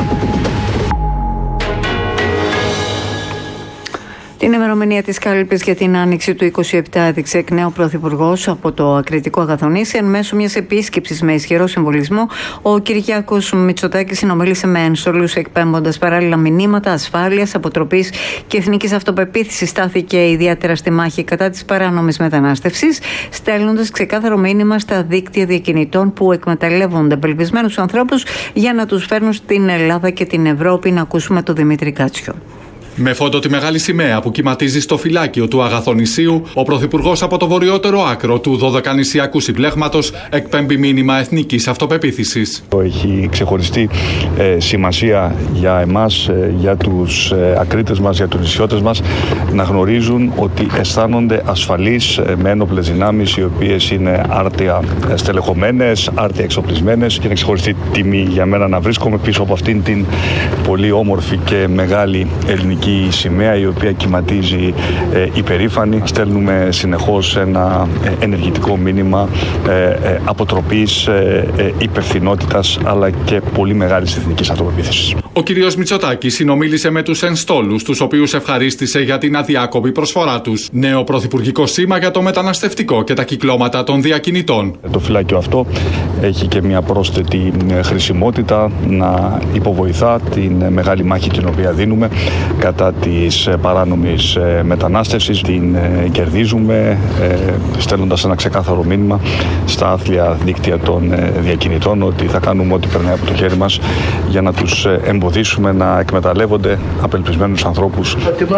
Την ημερομηνία της κάλυπης για την άνοιξη του είκοσι επτά έδειξε εκ νέου Πρωθυπουργός από το Ακριτικό Αγαθονήσι εν μέσω μιας επίσκεψης με ισχυρό συμβολισμό. Ο Κυριάκος Μητσοτάκης συνομίλησε με ένστολους εκπέμποντας παράλληλα μηνύματα ασφάλειας, αποτροπής και εθνικής αυτοπεποίθησης. Στάθηκε ιδιαίτερα στη μάχη κατά της παράνομης μετανάστευσης, στέλνοντας ξεκάθαρο μήνυμα στα δίκτυα διακινητών που εκμεταλλεύονται απελπισμένους ανθρώπους για να τους φέρνουν στην Ελλάδα και την Ευρώπη. Να ακούσουμε τον Δημήτρη Κάτσιο. Με φόντο τη μεγάλη σημαία που κυματίζει στο φυλάκιο του Αγαθονησίου, ο Πρωθυπουργός από το βορειότερο άκρο του δωδεκανησιακού συμπλέγματος εκπέμπει μήνυμα εθνικής αυτοπεποίθησης. Έχει ξεχωριστή ε, σημασία για εμάς, ε, για τους ε, ακρίτες μας, για τους νησιώτες μας, να γνωρίζουν ότι αισθάνονται ασφαλείς ε, με ένοπλες δυνάμεις οι οποίες είναι άρτια στελεχωμένες, άρτια εξοπλισμένες, και είναι ξεχωριστή τιμή για μένα να βρίσκομαι πίσω από αυτήν την πολύ όμορφη και μεγάλη ελληνική η σημαία η οποία κυματίζει ε, υπερήφανη. Στέλνουμε συνεχώς ένα ε, ενεργητικό μήνυμα ε, ε, αποτροπής, ε, ε, υπευθυνότητας αλλά και πολύ μεγάλης εθνικής αυτοπεποίθησης. Ο κ. Μητσοτάκης συνομίλησε με τους ενστόλους, τους οποίους ευχαρίστησε για την αδιάκοπη προσφορά τους. Νέο πρωθυπουργικό σήμα για το μεταναστευτικό και τα κυκλώματα των διακινητών. Το φυλάκιο αυτό έχει και μια πρόσθετη χρησιμότητα να υποβοηθά την μεγάλη μάχη την οποία δίνουμε κατά της παράνομης μετανάστευσης. Την κερδίζουμε στέλνοντας ένα ξεκάθαρο μήνυμα στα άθλια δίκτυα των διακινητών ότι θα κάνουμε ό,τι περνάει από το χέρι μας για να τους εμποδίσουμε να εκμεταλλεύονται απελπισμένους ανθρώπους.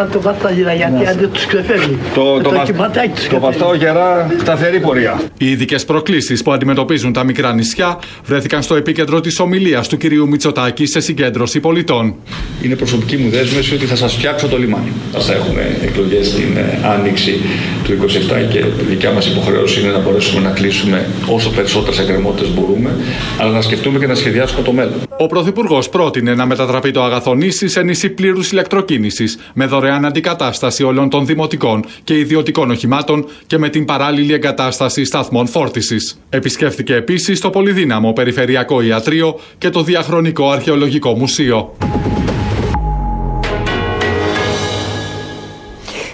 Το βαστάω γερά, σταθερή πορεία. Οι ειδικές προκλήσεις που αντιμετωπίζουν τα μικρά νησιά βρέθηκαν στο επίκεντρο της ομιλίας του κυρίου Μητσοτάκη σε συγκέντρωση πολιτών. Είναι προσωπική μου δέσμευση ότι θα σας φτιάξω το λιμάνι. Θα έχουμε εκλογές στην άνοιξη του είκοσι επτά και η δικιά μας υποχρέωση είναι να μπορέσουμε να κλείσουμε όσο περισσότερες εκκρεμότητες μπορούμε, αλλά να σκεφτούμε και να σχεδιάσουμε το μέλλον. Ο Πρωθυπουργός πρότεινε να μετατραπεί το Αγαθονήσι σε νησί πλήρους ηλεκτροκίνησης, με δωρεάν αντικατάσταση όλων των δημοτικών και ιδιωτικών οχημάτων και με την παράλληλη εγκατάσταση σταθμών φόρτισης. Επισκέφθηκε επίσης το πολυδύναμο Περιφερειακό Ιατρείο και το Διαχρονικό Αρχαιολογικό Μουσείο.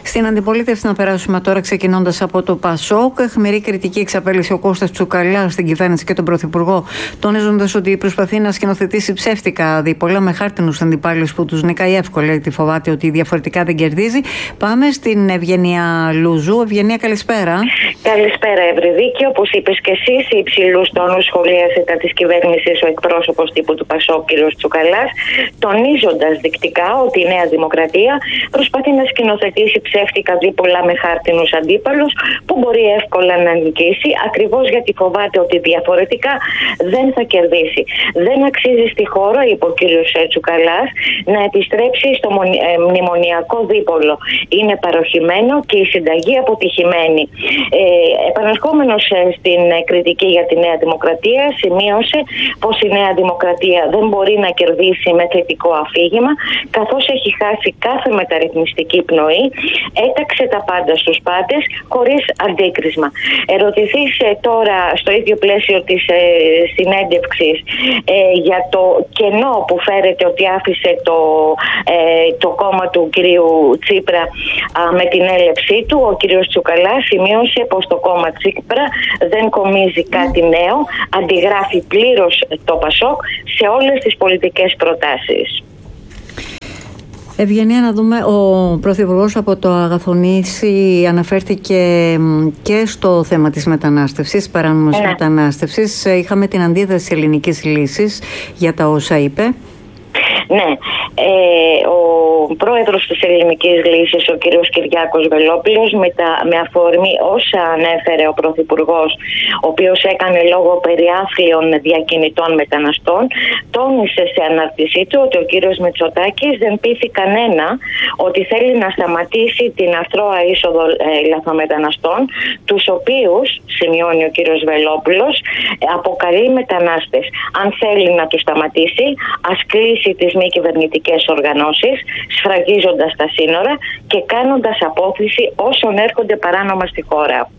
Στην αντιπολίτευση να περάσουμε τώρα, ξεκινώντας από το Πασόκ. Αιχμηρή κριτική εξαπέλυσε ο Κώστας Τσουκαλάς στην κυβέρνηση και τον Πρωθυπουργό, τονίζοντας ότι προσπαθεί να σκηνοθετήσει ψεύτικα διπολά με χάρτινους αντιπάλους που τους νικάει εύκολα, γιατί φοβάται ότι διαφορετικά δεν κερδίζει. Πάμε στην Ευγενία Λούζου. Ευγενία, καλησπέρα. Καλησπέρα, Ευρυδίκη. Όπως είπες και εσύ, σε υψηλούς τόνους σχολίασε τα της κυβέρνησης ο εκπρόσωπος τύπου του Πασόκ, κ. Τσουκαλάς, τονίζοντας δεικτικά ότι η Νέα Δημοκρατία προσπαθεί να σκηνοθετήσει ψεύτικα δίπολα με χάρτινους αντίπαλους που μπορεί εύκολα να νικήσει, ακριβώς γιατί φοβάται ότι διαφορετικά δεν θα κερδίσει. Δεν αξίζει στη χώρα, είπε ο κ. Τσουκαλάς, να επιστρέψει στο μνημονιακό δίπολο. Είναι παροχημένο και η συνταγή αποτυχημένη. Ε, επαναρχόμενος στην κριτική για τη Νέα Δημοκρατία, σημείωσε πως η Νέα Δημοκρατία δεν μπορεί να κερδίσει με θετικό αφήγημα, καθώς έχει χάσει κάθε μεταρρυθμιστική πνοή, έταξε τα πάντα στους πάντες χωρίς αντίκρισμα. Ερωτηθείς ε, τώρα στο ίδιο πλαίσιο της ε, συνέντευξης ε, για το κενό που φέρεται ότι άφησε το, ε, το κόμμα του κυρίου Τσίπρα α, με την έλευσή του, ο κύριος Τσουκαλάς σημείωσε πως το κόμμα Τσίπρα δεν κομίζει κάτι νέο, αντιγράφει πλήρως το Πασόκ σε όλες τις πολιτικές προτάσεις. Ευγενία, να δούμε, ο Πρωθυπουργός από το Αγαθονήσι αναφέρθηκε και στο θέμα της μετανάστευσης, παράνομης ναι. μετανάστευσης. Είχαμε την αντίδραση ελληνικής λύσης για τα όσα είπε. Ναι, ε, ο πρόεδρος της Ελληνικής Λύσης, ο κύριος Κυριάκος Βελόπουλος, με, τα, με αφορμή όσα ανέφερε ο Πρωθυπουργός, ο οποίος έκανε λόγο περί άθλιων διακινητών μεταναστών, τόνισε σε ανάρτησή του ότι ο κύριος Μητσοτάκης δεν πείθει κανένα ότι θέλει να σταματήσει την αθρώα είσοδο ε, λαθρομεταναστών, τους οποίους, σημειώνει ο κύριος Βελόπουλος, αποκαλεί μετανάστες. Αν θέλει να τους σταματήσει, ας κλείσει τις μη κυβερνητικές οργανώσεις, σφραγίζοντας τα σύνορα και κάνοντας απόκριση όσων έρχονται παράνομα στη χώρα.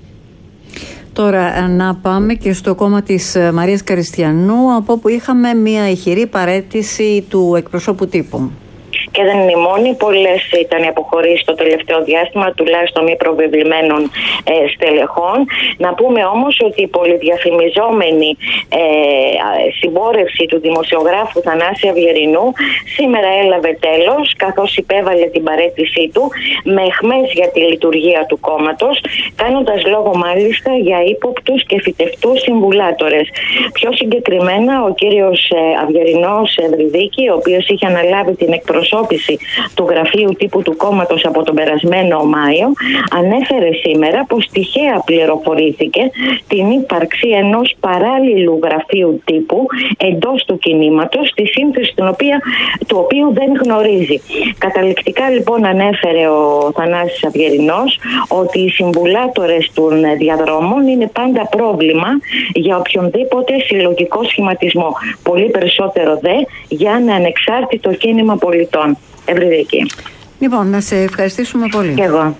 Τώρα να πάμε και στο κόμμα της Μαρίας Καριστιανού, από όπου είχαμε μια ηχηρή παραίτηση του εκπροσώπου τύπου. Και δεν είναι η μόνη, πολλές ήταν οι αποχωρήσεις το τελευταίο διάστημα, τουλάχιστον μη προβεβλημένων ε, στελεχών. Να πούμε όμως ότι η πολυδιαφημιζόμενη ε, συμπόρευση του δημοσιογράφου Θανάση Αυγερινού σήμερα έλαβε τέλος, καθώς υπέβαλε την παραίτησή του με αιχμές για τη λειτουργία του κόμματος, κάνοντας λόγο μάλιστα για ύποπτους και φυτευτούς συμβουλάτορες. Πιο συγκεκριμένα, ο κύριος ε, Αυγερινός Ευρυδίκη, ο οποίος είχε αναλάβει την εκπροσώπηση του γραφείου τύπου του κόμματος από τον περασμένο Μάιο, ανέφερε σήμερα πως τυχαία πληροφορήθηκε την ύπαρξη ενός παράλληλου γραφείου τύπου εντός του κινήματος, τη σύνθεση του οποίου δεν γνωρίζει. Καταληκτικά λοιπόν ανέφερε ο Θανάσης Αυγερινός ότι οι συμβουλάτορες των διαδρόμων είναι πάντα πρόβλημα για οποιονδήποτε συλλογικό σχηματισμό. Πολύ περισσότερο δε για ένα ανεξάρτητο κίνημα πολιτών. Ευρυδίκη. Λοιπόν, να σε ευχαριστήσουμε πολύ. Και εγώ.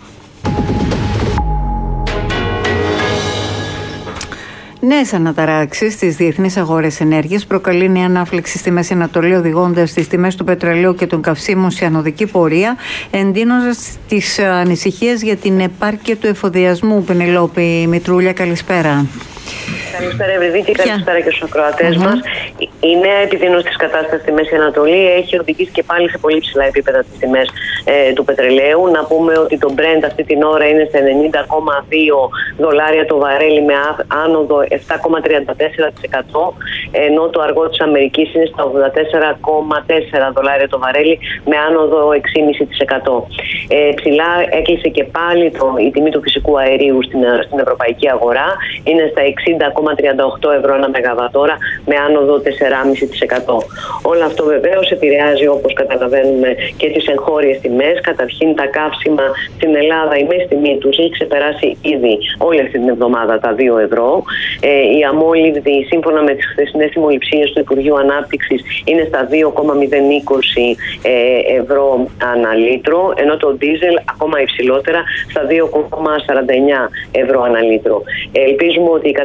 Νέες αναταράξεις στις διεθνείς αγορές ενέργειας προκαλεί νέα ανάφλεξη στη Μέση Ανατολή, οδηγώντας τις τιμές του πετρελαίου και των καυσίμων σε ανωδική πορεία, εντείνοντας τις ανησυχίες για την επάρκεια του εφοδιασμού. Πενελόπη Μητρούλια, καλησπέρα. Καλησπέρα, Ευρυδίκη, και καλησπέρα και στους ακροατές mm-hmm. μας. Η νέα επιδείνωση της κατάστασης στη Μέση Ανατολή έχει οδηγήσει και πάλι σε πολύ ψηλά επίπεδα τις τιμές ε, του πετρελαίου. Να πούμε ότι το Brent αυτή την ώρα είναι σε ενενήντα κόμμα δύο δολάρια το βαρέλι με άνοδο επτά κόμμα τριάντα τέσσερα τοις εκατό, ενώ το αργό της Αμερικής είναι στα ογδόντα τέσσερα κόμμα τέσσερα δολάρια το βαρέλι με άνοδο έξι κόμμα πέντε τοις εκατό. Ε, ψηλά έκλεισε και πάλι το, η τιμή του φυσικού αερίου στην, στην ευρωπαϊκή αγορά. Είναι στα εξήντα κόμμα τριάντα οκτώ ευρώ ένα μεγαβατόρα με άνοδο τέσσερα κόμμα πέντε τοις εκατό. Όλο αυτό βεβαίως επηρεάζει, όπως καταλαβαίνουμε, και τις εγχώριες τιμές. Καταρχήν τα καύσιμα στην Ελλάδα, η μέση τιμή τους έχει ξεπεράσει ήδη όλη αυτή την εβδομάδα τα δύο ευρώ. Ε, η αμόλυβδη, σύμφωνα με τις χθεσινές θυμοληψίες του Υπουργείου Ανάπτυξης, είναι στα δύο κόμμα μηδέν είκοσι ε, ευρώ ανά λίτρο, ενώ το ντίζελ ακόμα υψηλότερα στα δύο κόμμα σαράντα εννιά ευρώ ανά λίτρο. Ε, ελπίζουμε ότι η κατάσταση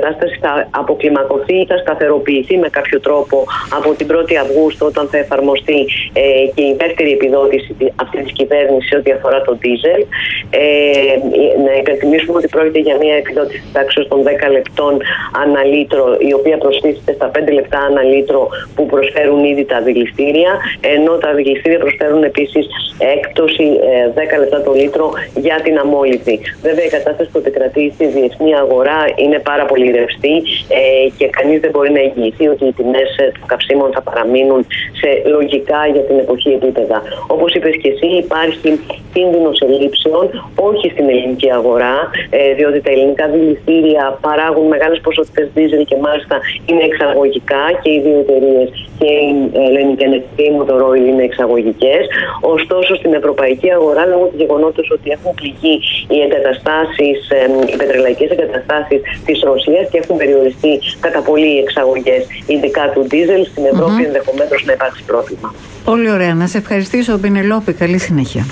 θα αποκλιμακωθεί ή θα σταθεροποιηθεί με κάποιο τρόπο από την πρώτη Αυγούστου, όταν θα εφαρμοστεί ε, και η δεύτερη επιδότηση αυτή της κυβέρνησης ό,τι αφορά το ντίζελ. Ε, να υπενθυμίσουμε ότι πρόκειται για μια επιδότηση τάξης των δέκα λεπτών ανά λίτρο, η οποία προστίθεται στα πέντε λεπτά ανά λίτρο που προσφέρουν ήδη τα δηληστήρια, ενώ τα δηληστήρια προσφέρουν επίσης έκπτωση ε, δέκα λεπτά το λίτρο για την αμόλυβδη. Βέβαια, η κατάσταση που επικρατεί στη διεθνή αγορά είναι πάρα πολύ ρευστή ε, και κανείς δεν μπορεί να εγγυηθεί ότι οι τιμές των καυσίμων θα παραμείνουν σε λογικά για την εποχή επίπεδα. Όπως είπες και εσύ, υπάρχει κίνδυνος ελλείψεων, όχι στην ελληνική αγορά, ε, διότι τα ελληνικά δηληστήρια παράγουν μεγάλες ποσότητες δίζελ και μάλιστα είναι εξαγωγικά και οι δύο εταιρείες, και η Ελληνική Ενέργεια και η Motor είναι εξαγωγικές. Ωστόσο, στην ευρωπαϊκή αγορά, λόγω του γεγονότος ότι έχουν πληγεί οι εγκαταστάσεις, οι πετρελαϊκές εγκαταστάσεις της Ρωσίας και έχουν περιοριστεί κατά πολύ οι εξαγωγές, ειδικά του ντίζελ, στην Ευρώπη mm-hmm. ενδεχομένως να υπάρξει πρόβλημα. Πολύ ωραία. Να σε ευχαριστήσω, Πενελόπη. Καλή συνέχεια.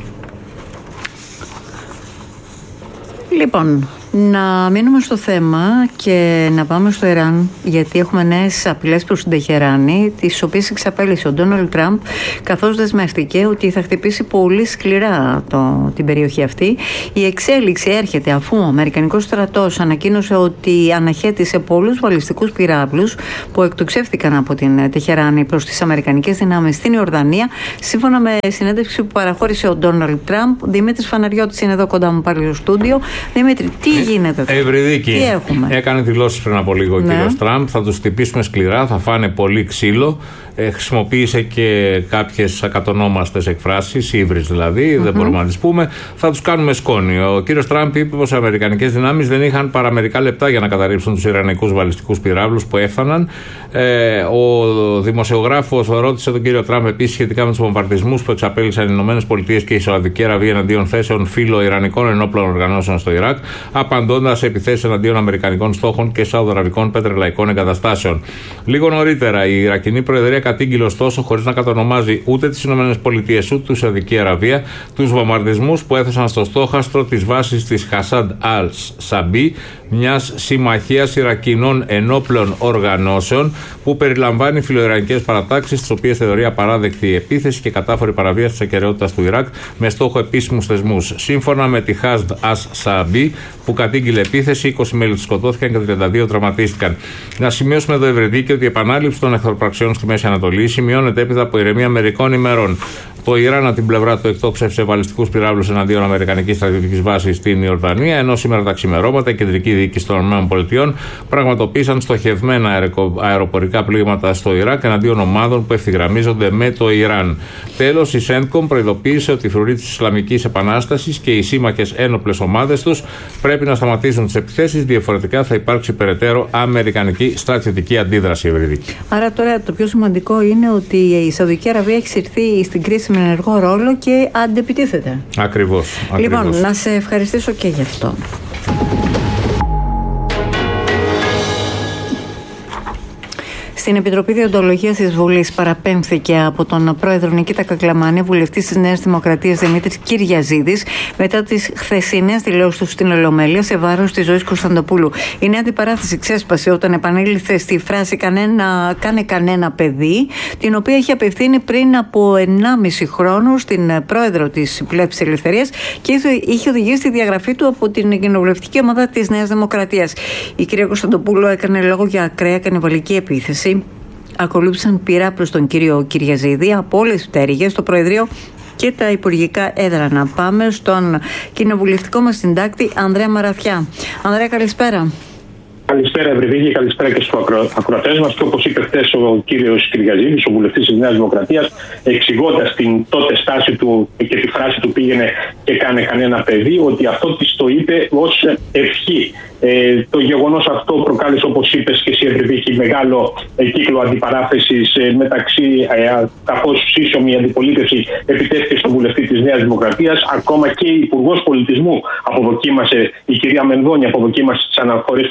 Λοιπόν, να μείνουμε στο θέμα και να πάμε στο Ιράν, γιατί έχουμε νέες απειλές προς την Τεχεράνη, τις οποίες εξαπέλυσε ο Ντόναλντ Τραμπ, καθώς δεσμευτηκε ότι θα χτυπήσει πολύ σκληρά το, την περιοχή αυτή. Η εξέλιξη έρχεται αφού ο Αμερικανικός στρατός ανακοίνωσε ότι αναχέτησε πολλούς βαλιστικούς πυράβλους που εκτοξεύτηκαν από την Τεχεράνη προς τις αμερικανικές δυνάμεις στην Ιορδανία, σύμφωνα με συνέντευξη που παραχώρησε ο Ντόναλντ Τραμπ. Δημήτρης Φαναριώτης είναι εδώ κοντά μου πάλι στο στούντιο. Δημήτρη, τι γίνεται τώρα? Ευρυδίκη. Τι έχουμε? Έκανε δηλώσεις πριν από λίγο ο ναι. κύριος Τραμπ. Θα τους χτυπήσουμε σκληρά, θα φάνε πολύ ξύλο. Ε, χρησιμοποίησε και κάποιες ακατονόμαστες εκφράσεις, ύβρις δηλαδή, mm-hmm. δεν μπορούμε να τις πούμε. Θα τους κάνουμε σκόνη. Ο κύριος Τραμπ είπε πως οι αμερικανικές δυνάμεις δεν είχαν παρά μερικά λεπτά για να καταρρύψουν τους ιρανικούς βαλιστικούς πυράβλους που έφταναν. Ε, ο δημοσιογράφος ρώτησε τον κύριο Τραμπ επίσης σχετικά με τους βομβαρδισμούς που εξαπέλυσαν οι Ηνωμένες Πολιτείες και η Σαουδική Αραβία εναντίον θέσεων φιλοϊρανικών ενόπλων οργανώσεων στο Ιράκ, απαντώντας σε επιθέσεις εναντίον αμερικανικών στόχων και σαουδαραβικών πετρελαϊκών εγκαταστάσεων. Λίγο νωρίτερα, η Ιρακινή Προεδρία κατήγγειλε ωστόσο, χωρίς να κατονομάζει ούτε τις Ηνωμένες Πολιτείες ούτε τη Σαουδική Αραβία, τους βομβαρδισμούς που έθεσαν στο στόχαστρο της βάσης της Χασάντ Αλ-Σαμπί, μιας συμμαχίας Ιρακινών ενόπλων οργανώσεων που περιλαμβάνει φιλοϊρανικές παρατάξεις, τις οποίες θεωρεί απαράδεκτη η επίθεση και κατάφορη παραβίαση της ακεραιότητας του Ιράκ με στόχο επίσημους θεσμούς. Σύμφωνα με τη Χασάντ Αλ-Σαμπί, που κατήγγειλε επίθεση, είκοσι μέλη του σκοτώθηκαν και τριάντα δύο τραυματίστηκαν. Να σημειώσουμε εδώ, Ευρυδίκη, ότι η επανάληψη των εχθροπραξιών στη Μέση Ανατολή σημειώνεται έπειτα από ηρεμία μερικών ημερών. Το Ιράν από την πλευρά του εκτόξευσε βαλιστικούς πυράβλους εναντίον αμερικανικής στρατιωτικής βάσης στην Ιορδανία, ενώ σήμερα τα ξημερώματα η κεντρική διοίκηση των ΗΠΑ πραγματοποίησαν στοχευμένα αεροπορικά πλήγματα στο Ιράκ εναντίον ομάδων που ευθυγραμμίζονται με το Ιράν. Τέλος, η Σέντκομ προειδοποίησε ότι οι φρουροί της Ισλαμικής Επανάστασης και οι σύμμαχες ένοπλες ομάδες τους πρέπει να σταματήσουν τις επιθέσεις, διαφορετικά θα υπάρξει περαιτέρω αμερικανική στρατιωτική αντίδραση. Ευρυδίκη. Άρα τώρα το πιο σημαντικό είναι ότι η Σαουδική Αραβία έχει συρθεί στην κρίση με ενεργό ρόλο και αντεπιτίθεται. Ακριβώς. Λοιπόν, ακριβώς. να σε ευχαριστήσω και γι' αυτό. Στην Επιτροπή Διοντολογίας της Βουλής παραπέμφθηκε από τον πρόεδρο Νικήτα Κακλαμάνη, βουλευτής της Νέας Δημοκρατίας Δημήτρης Κυριαζίδης, μετά τις χθεσινές δηλώσεις του στην Ολομέλεια σε βάρος της Ζωής Κωνσταντοπούλου. Η νέα αντιπαράθεση ξέσπασε όταν επανήλθε στη φράση κανένα, «κάνε κανένα παιδί», την οποία είχε απευθύνει πριν από ενάμιση χρόνο στην πρόεδρο της Πλεύσης Ελευθερίας και είχε οδηγήσει τη διαγραφή του από την κοινοβουλευτική ομάδα της Νέας Δημοκρατίας. Η κυρία Κωνσταντοπούλου έκανε λόγο για ακραία κανιβαλική επίθεση. Ακολούθησαν πειρά προς τον κύριο Κυριαζίδη από όλες τις πτέρυγες, το Προεδρείο και τα υπουργικά έδρανα. Πάμε στον κοινοβουλευτικό μας συντάκτη Ανδρέα Μαραθιά. Ανδρέα, καλησπέρα. Καλησπέρα, Ευρυδίκη, καλησπέρα και στους ακροατές μας. Και όπως είπε χθες ο κύριος Κυριαζίδης, ο βουλευτής της Νέας Δημοκρατίας, εξηγώντας την τότε στάση του και τη φράση του πήγαινε και κάνε κανένα παιδί, ότι αυτό της το είπε ως ευχή. Ε, το γεγονός αυτό προκάλεσε, όπως είπες και εσύ, Ευρυδίκη, μεγάλο ε, κύκλο αντιπαράθεσης ε, μεταξύ ε, καθώς σύσσωμη αντιπολίτευση επιτέθηκε στον βουλευτή της Νέας Δημοκρατίας. Ακόμα και η Υπουργός Πολιτισμού αποδοκίμασε, η κυρία Μενδώνη αποδοκίμασε τις αναφορές του βουλευτή της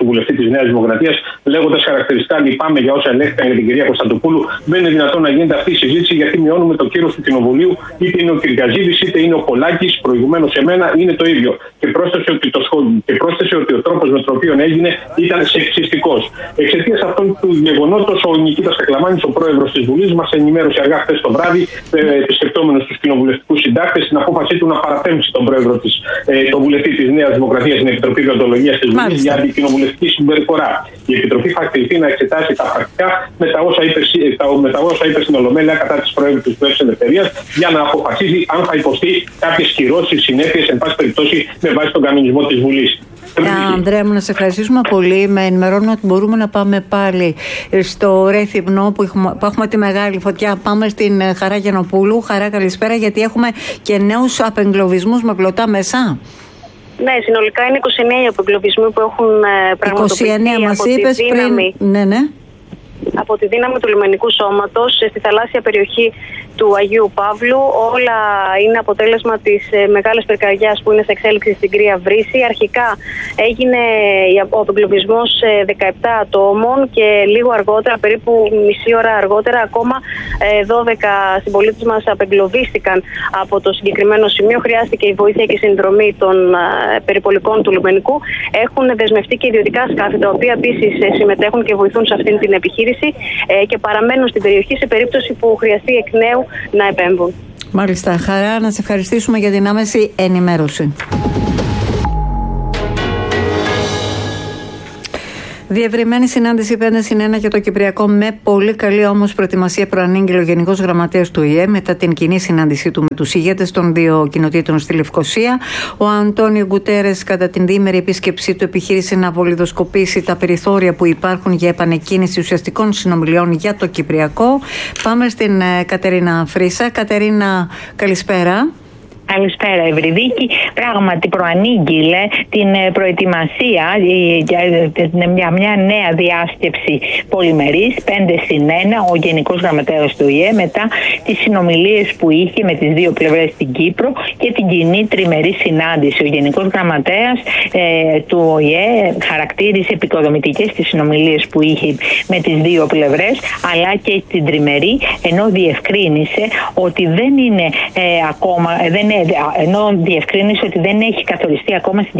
Νέας Δημοκρατίας, λέγοντας χαρακτηριστικά λυπάμαι για όσα ελέγχθηκαν για την κυρία Κωνσταντοπούλου. Δεν είναι δυνατόν να γίνεται αυτή η συζήτηση, γιατί μειώνουμε το κύρος του Κοινοβουλίου. Είτε είναι ο Κυριαζίδης, είτε είναι ο Πολάκης, προηγουμένως εμένα, είναι το ίδιο. Και πρόσθεσε ότι, το σχόλιο, και πρόσθεσε ότι ο τρόπος με τον οποίο έγινε ήταν σεξιστικός. Εξαιτίας αυτών του γεγονότος, ο Νικήτας Κακλαμάνης, ο πρόεδρος της Βουλής, μας ενημέρωσε αργά χθες το βράδυ, επισκεπτόμενος τους κοινοβουλευτικούς συντάκτες, την απόφασή του να παραπέμψει τον πρόεδρο της, ε, τον βουλευτή της Νέας Δημοκρατίας στην Επιτροπή Διοντολογίας της Βουλής για αντικοινοβουλευτική συμπεριφορά. Η Επιτροπή θα κληθεί να εξετάσει τα πρακτικά με τα όσα είπε, τα, με τα όσα είπε στην Ολομέλεια κατά της Προέδρου της Βουλής Ελευθερίας, για να αποφασίσει αν θα υποστεί κάποιες κυρώσεις, συνέπειες, εν πάση περιπτώσει, με βάση τον κανονισμό της Βουλής. Ανδρέα μου, να σε ευχαριστήσουμε πολύ. Με ενημερώνω ότι μπορούμε να πάμε πάλι στο Ρέθυμνο που έχουμε, που έχουμε τη μεγάλη φωτιά. Πάμε στην Χαρά Γιαννοπούλου. Χαρά, καλησπέρα, γιατί έχουμε και νέους απεγκλωβισμούς με πλωτά μέσα. Ναι, συνολικά είναι είκοσι εννέα οι απεγκλωβισμοί που έχουν πραγματοποιηθεί είκοσι εννέα μας από είπες τη δύναμη. Πριν... Ναι, ναι. Από τη δύναμη του λιμενικού σώματος στη θαλάσσια περιοχή του Αγίου Παύλου. Όλα είναι αποτέλεσμα της ε, μεγάλης πυρκαγιάς που είναι σε εξέλιξη στην Κρία Βρύση. Αρχικά έγινε ο απεγκλωβισμός ε, δεκαεπτά ατόμων και λίγο αργότερα, περίπου μισή ώρα αργότερα, ακόμα ε, δώδεκα συμπολίτες μας απεγκλωβίστηκαν από το συγκεκριμένο σημείο. Χρειάστηκε η βοήθεια και η συνδρομή των ε, περιπολικών του λιμενικού. Έχουν δεσμευτεί και ιδιωτικά σκάφη, τα οποία επίσης ε, συμμετέχουν και βοηθούν σε αυτήν την επιχείρηση και παραμένουν στην περιοχή σε περίπτωση που χρειαστεί εκ νέου να επέμβουν. Μάλιστα, Χαρά, να σε ευχαριστήσουμε για την άμεση ενημέρωση. Διευρυμένη συνάντηση πέντε συν ένα για το Κυπριακό, με πολύ καλή όμως προετοιμασία, προανήγγειλε ο Γενικός Γραμματέας του ΟΗΕ μετά την κοινή συνάντησή του με τους ηγέτες των δύο κοινοτήτων στη Λευκοσία. Ο Αντώνιο Γκουτέρες, κατά την διήμερη επίσκεψή του, επιχείρησε να βολιδοσκοπήσει τα περιθώρια που υπάρχουν για επανεκκίνηση ουσιαστικών συνομιλιών για το Κυπριακό. Πάμε στην Κατερίνα Φρίσα. Κατερίνα, καλησπέρα. Καλησπέρα, Ευρυδίκη. Πράγματι προανήγγειλε την προετοιμασία για μια νέα διάσκεψη πολυμερής πέντε συν ένα ο Γενικός Γραμματέας του ΟΗΕ, μετά τις συνομιλίες που είχε με τις δύο πλευρές στην Κύπρο και την κοινή τριμερή συνάντηση. Ο Γενικός Γραμματέας ε, του ΟΗΕ χαρακτήρισε επικοδομητικές τις συνομιλίες που είχε με τις δύο πλευρές, αλλά και την τριμερή, ενώ διευκρίνησε ότι δεν είναι ε, ακόμα δεν ενώ διευκρίνησε ότι δεν έχει καθοριστεί ακόμα